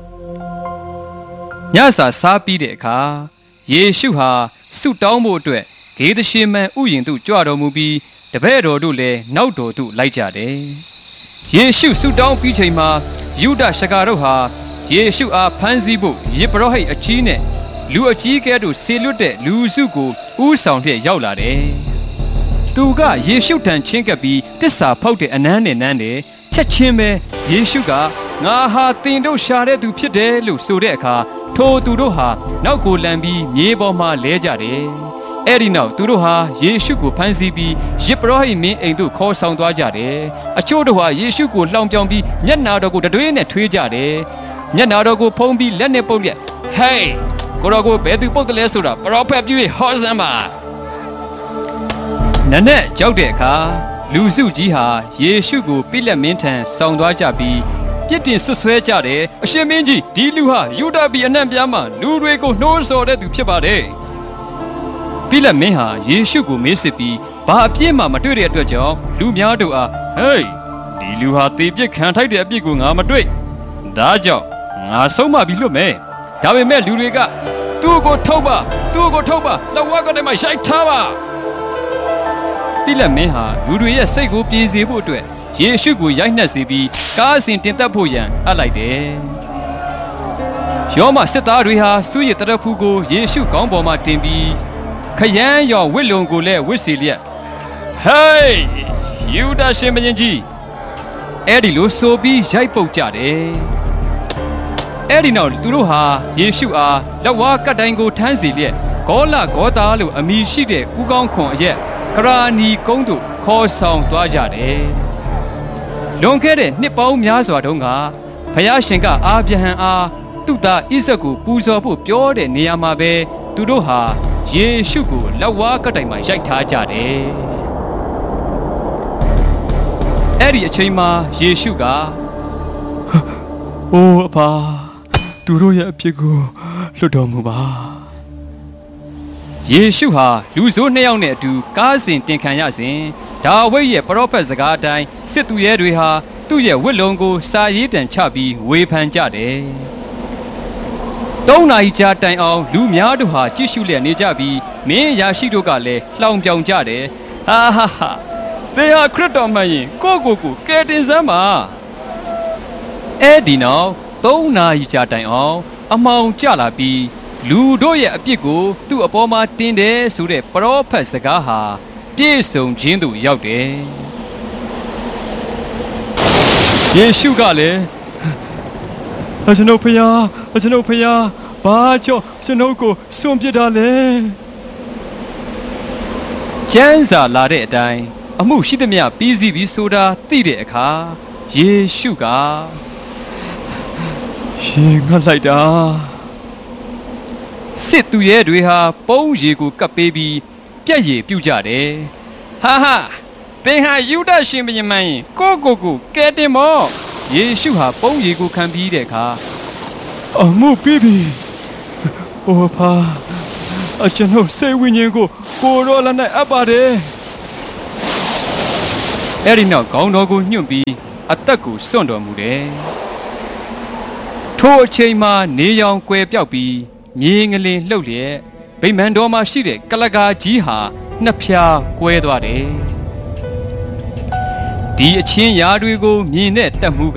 ညစာစားပြီးတဲ့အခါယေရှုဟာဆုတောင်းဖို့အတွက်ဂေသရှေမန်ဥယျာဉ်သို့ကြွတော်မူပြီးတပည့်တော်တို့လည်းနောက်တော်သို့လိုက်ကြတယ်ယေရှုဆုတောင်းပြီးချိန်မှာယုဒရှကာတို့ဟာယေရှုအားဖမ်းဆီးဖို့ယေဘရဟိတ်အကြီးနဲ့လူအကြီးကဲတို့ဆေလွတ်တဲ့လူစုကိုဥဆောင်တဲ့ရောက်လာတယ်သူကယေရှုထံချင်းကပ်ပြီးတစ္ဆာဖောက်တဲ့အနမ်းနဲ့နမ်းတယ်ချက်ချင်းပဲယေရှုကငါဟာတင်တို့ရှာတဲ့သူဖြစ်တယ်လို့ဆိုတဲ့အခါထိုသူတို့ဟာနောက်ကိုလန်ပြီးမြေပေါ်မှာလဲကြတယ်အဲ့ဒီနောက်သူတို့ဟာယေရှုကိုဖမ်းဆီးပြီးယေဘရဟိတ်မင်းအိမ်သို့ခေါ်ဆောင်သွားကြတယ်အချို့တို့ဟာယေရှုကိုလှောင်ပြောင်ပြီးမျက်နာတော်ကိုတတွေးနဲ့ထွေးကြတယ်မျက်နာတော်ကိုဖုံးပြီးလက်နဲ့ပုတ်ရက်ဟေးကိုတော်ကိုဘယ်သူပုတ်တယ်လဲဆိုတာပရောဖက်ပြု၍ဟောစမ်းပါနနက်ကြောက်တဲ့အခါလူစုကြီးဟာယေရှုကိုပိလက်မင်းထံဆောင်သွားကြပြီးပြစ်တင်ဆွဆွဲကြတယ်အရှင်မင်းကြီးဒီလူဟာယူဒပြည်အနှံ့ပြားမှလူတွေကိုနှိုးဆော်တဲ့သူဖြစ်ပါတယ်ပိလက်မင်းဟာယေရှုကိုမေးစစ်ပြီးဘာအပြစ်မှမတွေ့တဲ့အတွက်ကြောင့်လူများတို့အားဟေးဒီလူဟာတေပြစ်ခံထိုက်တဲ့အပြစ်ကိုငါမတွေ့ဒါကြောင့်ငါဆုံးမပြီးလွတ်မယ်ဒါပေမဲ့လူတွေကသူ့ကိုထုတ်ပါသူ့ကိုထုတ်ပါလက်ဝါးကတည်းကရိုက်ထားပါပိလက်မင်းဟာလူတွေရဲ့စိတ်ကိုပြေစေဖို့အတွက်ယေရှုကိုရိုက်နှက်စေပြီးကားအစဉ်တင်သက်ဖို့ရန်အပ်လိုက်တယ်ယောမစစ်သားတွေဟာစုရည်တရဖူကိုယေရှုခေါင်းပေါ်မှာတင်ပြီးခရမ်းရော်ဝစ်လုံကိုလည်းဝစ်စီလျက်ဟေးယူဒရှင်မင်းကြီးအဲ့ဒီလိုဆိုပြီးရိုက်ပုတ်ကြတယ်အဲ့ဒီနောက်သူတို့ဟာယေရှုအားလက်ဝါးကတ်တိုင်းကိုထမ်းစီလျက်ဂေါလဂေါတာလို့အမည်ရှိတဲ့ဥကောင်းခွန်အရက်ခရာနီကုန်းတို့ခေါ်ဆောင်သွားကြတယ်လွန်ခဲ့တဲ့နှစ်ပေါင်းများစွာတုန်းကဘုရားရှင်ကအာဗြဟံအားသူ့သားဣဇက်ကိုပူဇော်ဖို့ပြောတဲ့နေရာမှာပဲသူတို့ဟာယေရှုကိုလက်ဝါးကတ်တိုင်မှာရိုက်ထားကြတယ်အဲ့ဒီအချိန်မှာယေရှုကအိုးအဖာသူတို့ရဲ့အဖြစ်ကိုလွတ်တော်မူပါယေရှုဟာလူဆိုးနှစ်ယောက်နဲ့အတူကားစဉ်တင်ခံရစဉ်ဒါဝိဒ်ရဲ့ပရောဖက်စကားအတိုင်းစစ်သူရဲတွေဟာသူ့ရဲ့ဝတ်လုံကိုစာရေးတံချပြီးဝေဖန်ကြတယ်သုံးနာရီကြာတိုင်အောင်လူများတို့ဟာကြည့်ရှုလျက်နေကြပြီးမင်းရာရှိတို့ကလည်းလှောင်ပြောင်ကြတယ်ဟာဟာဟာသင်ဟာခရစ်တော်မှန်ရင်ကိုကိုကိုကယ်တင်စမ်းပါအဲ့ဒီနောက်သုံးနာရီကြာတိုင်အောင်အမှောင်ကျလာပြီးလူတို့ရဲ့အပြစ်ကိုသူ့အပေါ်မှာတင်တယ်ဆိုတဲ့ပရောဖက်စကားဟာပြည့်စုံခြင်းသို့ရောက်တယ်ယေရှုကလည်းအကျွန်ုပ်ဖျားအကျွန်ုပ်ဖျားဘာကြောင့်ကျွန်ုပ်ကိုစွန့်ပစ်တာလဲကျမ်းစာလာတဲ့အတိုင်းအမှုရှိသမျှပြီးစီးပြီးဆိုတာသိတဲ့အခါယေရှုကရှင်ငတ်လိုက်တာစစ်သူရဲတွေဟာပုံးရီကိုကပ်ပေးပြီးပြက်ရည်ပြုတ်ကြတယ်ဟာဟာသင်ဟာယူဒရှင်ဘုရင်မင်းကိုကိုကိုကဲတင်မောယေရှုဟာပုံးရီကိုခံပြီးတဲ့အခါအမှုပြီးပြီဟိုဖာအကျွန်ုပ်စိတ်ဝိညာဉ်ကိုကိုရောလက်နဲ့အပ်ပါတယ်အဲ့ဒီနောက်ခေါင်းတော်ကိုညှွန့်ပြီးအသက်ကိုစွန့်တော်မူတယ်ထိုအချိန်မှာနေရောင်ကွယ်ပြောက်ပြီးမြေငလင်လှုပ်လျက်ဗိမာန်တော်မှာရှိတဲ့ကလကာကြီးဟာနှစ်ဖြာကွဲသွားတယ်ဒီအချင်းရာတွေကိုမြင်တဲ့တက်မှုက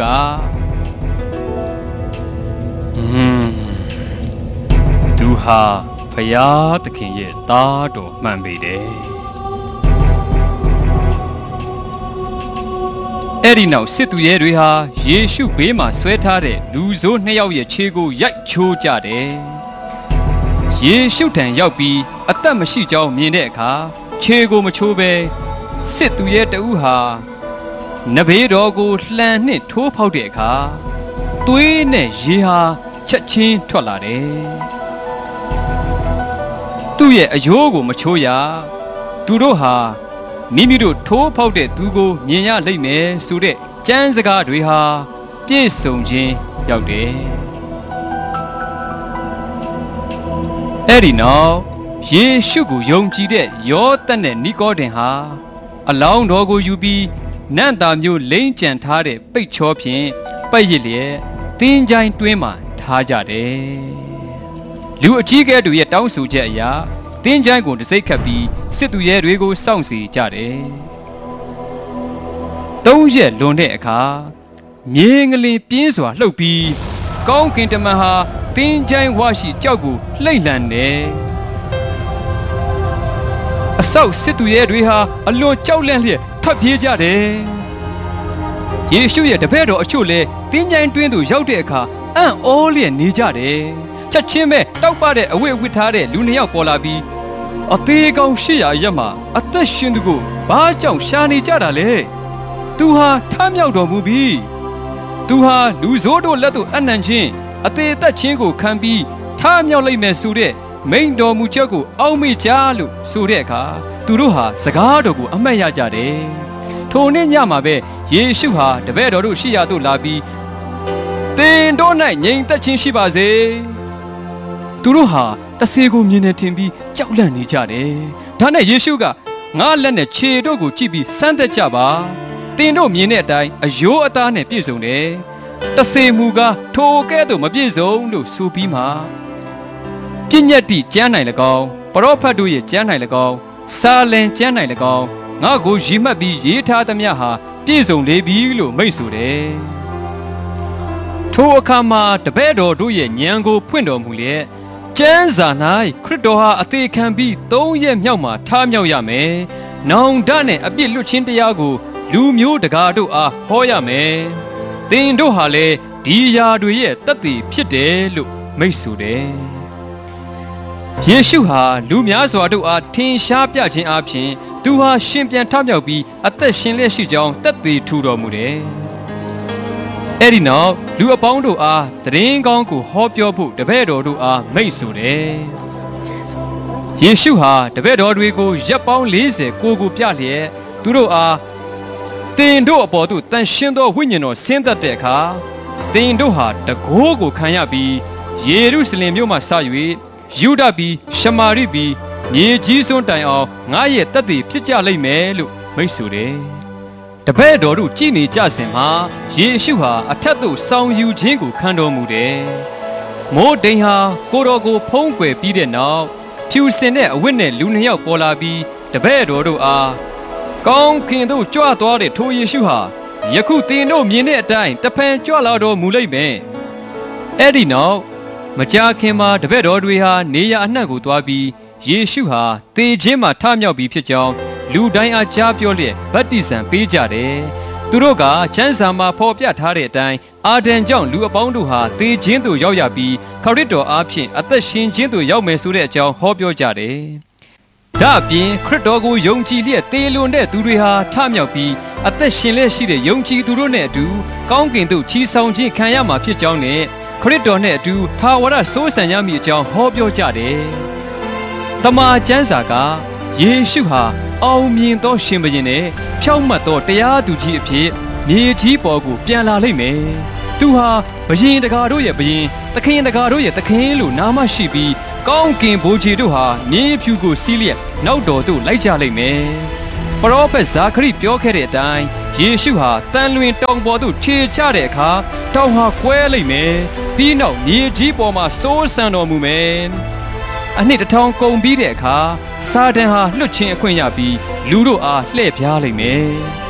ဟွန်းသူဟာဖယားသခင်ရဲ့သားတော်မှန်ပေတယ်အဲ့ဒီနောက်စစ်သူရဲတွေဟာယေရှုဘေးမှာဆွဲထားတဲ့လူဆိုးနှစ်ယောက်ရဲ့ခြေကိုရိုက်ချိုးကြတယ်ယေရှုထံရောက်ပြီးအသက်မရှိကြောင်းမြင်တဲ့အခါခြေကိုမချိုးဘဲစစ်သူရဲတဦးဟာနဘေးတော်ကိုလှန်နှင့်ထိုးဖောက်တဲ့အခါသွေးနဲ့ရေဟာချက်ချင်းထွက်လာတယ်သူ့ရဲ့အယိုးကိုမချိုးရသူတို့ဟာမိမိတို့ထိုးဖောက်တဲ့သူကိုမြင်ရလိမ့်မယ်ဆိုတဲ့ကျမ်းစကားတွေဟာပြည့်စုံခြင်းရောက်တယ်အဲ့ဒီနောက်ယေရှုကိုယုံကြည်တဲ့ယောသတ်နဲ့နီကောဒင်ဟာအလောင်းတော်ကိုယူပြီးနန့်တာမျိုးလိမ့်ကြံထားတဲ့ပိတ်ချောဖြင့်ပတ်ရစ်လျက်သင်္ချိုင်းတွင်းမှာထားကြတယ်လူအကြီးကဲတို့ရဲ့တောင်းဆိုချက်အရာသင်္ချိုင်းကိုတစိမ့်ခတ်ပြီးစစ်သူရဲတွေကိုစောင့်စီကြတယ်သုံးရက်လွန်တဲ့အခါမြေငလင်ပြင်းစွာလှုပ်ပြီးကောင်းကင်တမန်ဟာသင်္ချိုင်းဝရှိကြောက်ကိုလှိမ့်လှန်တယ်အဆောက်စစ်သူရဲတွေဟာအလွန်ကြောက်လန့်လျက်ထွက်ပြေးကြတယ်ယေရှုရဲ့တပည့်တော်အချို့လည်းသင်္ချိုင်းတွင်းသို့ရောက်တဲ့အခါအံ့ဩလျက်နေကြတယ်ချက်ချင်းပဲတောက်ပတဲ့အဝိအဝတ်ထားတဲ့လူနှစ်ယောက်ပေါ်လာပြီးအသေးကောင်ရှစ်ရာရက်မှာအသက်ရှင်သူကိုဘာကြောင့်ရှာနေကြတာလဲသူဟာထမြောက်တော်မူပြီသူဟာလူဆိုးတို့လက်သို့အနံ့ချင်းအသေးသက်ချင်းကိုခံပြီးထမြောက်လိုက်မယ်ဆိုတဲ့မိန်တော်မူချက်ကိုအောက်မေ့ကြလို့ဆိုတဲ့အခါသူတို့ဟာစကားတော်ကိုအမှတ်ရကြတယ်ထိုနေ့ညမှာပဲယေရှုဟာတပည့်တော်တို့ရှိရာသို့လာပြီးသင်တို့၌ငြိမ်သက်ခြင်းရှိပါစေသူတို့ဟာတဆေကိုမြင်နေထင်ပြီးကြောက်လန့်နေကြတယ်ဒါနဲ့ယေရှုကငါလက်နဲ့ခြေတို့ကိုကြည့်ပြီးစမ်းသပ်ကြပါသင်တို့မြင်တဲ့အတိုင်းအယိုးအသားနဲ့ပြည့်စုံတယ်တဆေမူကားထိုကဲ့သို့မပြည့်စုံလို့ဆိုပြီးမှပြည့်ညတ်တိကျမ်း၌၎င်းပရောဖက်တို့ရဲ့ကျမ်း၌၎င်းစာလင်ကျမ်း၌၎င်းငါကိုရည်မှတ်ပြီးရေးထားသမျှဟာပြည့်စုံလေပြီလို့မိန့်ဆိုတယ်ထိုအခါမှာတပည့်တော်တို့ရဲ့ဉာဏ်ကိုဖွင့်တော်မူလျက်ကျမ်းစာ၌ခရစ်တော်ဟာအသေးခံပြီးသုံးရက်မြောက်မှာထားမြောက်ရမယ်။နောင်တနဲ့အပြစ်လွတ်ခြင်းတရားကိုလူမျိုးတကာတို့အားဟောရမယ်။သင်တို့ဟာလည်းဒီຢာတွေရဲ့တသက်ဖြစ်တယ်လို့မိန့်ဆိုတယ်။ယေရှုဟာလူများစွာတို့အားထင်ရှားပြခြင်းအပြင်သူဟာရှင်ပြန်ထမြောက်ပြီးအသက်ရှင်လျက်ရှိကြောင်းတသက်ထူတော်မူတယ်။အဲ့ဒီနောက်လူအပေါင်းတို့အားသတင်းကောင်းကိုဟောပြောဖို့တပည့်တော်တို့အားမိန့်ဆိုတယ်။ယေရှုဟာတပည့်တော်တွေကိုရက်ပေါင်းလေးဆယ်ကိုကိုပြလျက်သူတို့အားတင်တို့အပေါ်သို့တန်ရှင်းသောဝိညာဉ်တော်ဆင်းသက်တဲ့အခါတင်တို့ဟာတကိုးကိုခံရပြီးယေရုရှလင်မြို့မှစ၍ယူဒပြည်ရှမာရိပြည်မြေကြီးစွန်းတိုင်အောင်ငါရဲ့တသက်ဖြစ်ကြလိမ့်မယ်လို့မိန့်ဆိုတယ်။တပည့်တော်တို့ကြည်နေကြစဉ်မှာယေရှုဟာအထက်သို့ဆောင်ယူခြင်းကိုခံတော်မူတယ်။မိုးတိမ်ဟာကိုတော်ကိုဖုံးကွယ်ပြီးတဲ့နောက်ဖြူစင်တဲ့အဝတ်နဲ့လူနှစ်ယောက်ပေါ်လာပြီးတပည့်တော်တို့အားကောင်းခင်သို့ကြွသွားတဲ့ထိုယေရှုဟာယခုသင်တို့မြင်တဲ့အတိုင်းတဖန်ကြွလာတော်မူလိမ့်မယ်။အဲ့ဒီနောက်မကြာခင်မှာတပည့်တော်တွေဟာနေရာအနှံ့ကိုသွားပြီးယေရှုဟာသေခြင်းမှာထမြောက်ပြီးဖြစ်ကြောင်းလူတိုင်းအားကြားပြောလျက်ဗတ္တိဇံပေးကြတယ်။သူတို့ကကျမ်းစာမှာဖော်ပြထားတဲ့အတိုင်းအာဒံကြောင့်လူအပေါင်းတို့ဟာသေခြင်းသို့ရောက်ရပြီးခရစ်တော်အားဖြင့်အသက်ရှင်ခြင်းသို့ရောက်မယ်ဆိုတဲ့အကြောင်းဟောပြောကြတယ်။ဒါ့အပြင်ခရစ်တော်ကိုယုံကြည်လျက်သေလွန်တဲ့သူတွေဟာထမြောက်ပြီးအသက်ရှင်လျက်ရှိတဲ့ယုံကြည်သူတို့နဲ့အတူကောင်းကင်သို့ချီဆောင်ခြင်းခံရမှာဖြစ်ကြောင်းနဲ့ခရစ်တော်နဲ့အတူထာဝရစိုးစံရမည်အကြောင်းဟောပြောကြတယ်။တမန်ကျမ်းစာကယေရှုဟာအောင်မြင်သောရှင်ဘုရင်နဲ့ဖြောင့်မတ်သောတရားသူကြီးအဖြစ်မြေကြီးပေါ်ကိုပြန်လာလိမ့်မယ်သူဟာဘယင်တကာတို့ရဲ့ဘယင်သခင်တကာတို့ရဲ့သခင်လို့နာမရှိပြီးကောင်းကင်ဘိုးကြီးတို့ဟာမြေဖြူကိုစီးလျက်နောက်တော်သို့လိုက်ကြလိမ့်မယ်ပရောဖက်ဇာခရိပြောခဲ့တဲ့အတိုင်းယေရှုဟာတန်လွင်တောင်ပေါ်သို့ခြေချတဲ့အခါတောင်ဟာကွဲလိမ့်မယ်ပြီးနောက်မြေကြီးပေါ်မှာစိုးစံတော်မူမယ်အနှစ်တစ်ထောင်ကုန်ပြီးတဲ့အခါစာတန်ဟာလွတ်ချင်းအခွင့်ရပြီးလူတို့အားလှည့်ပြားလိမ့်မယ်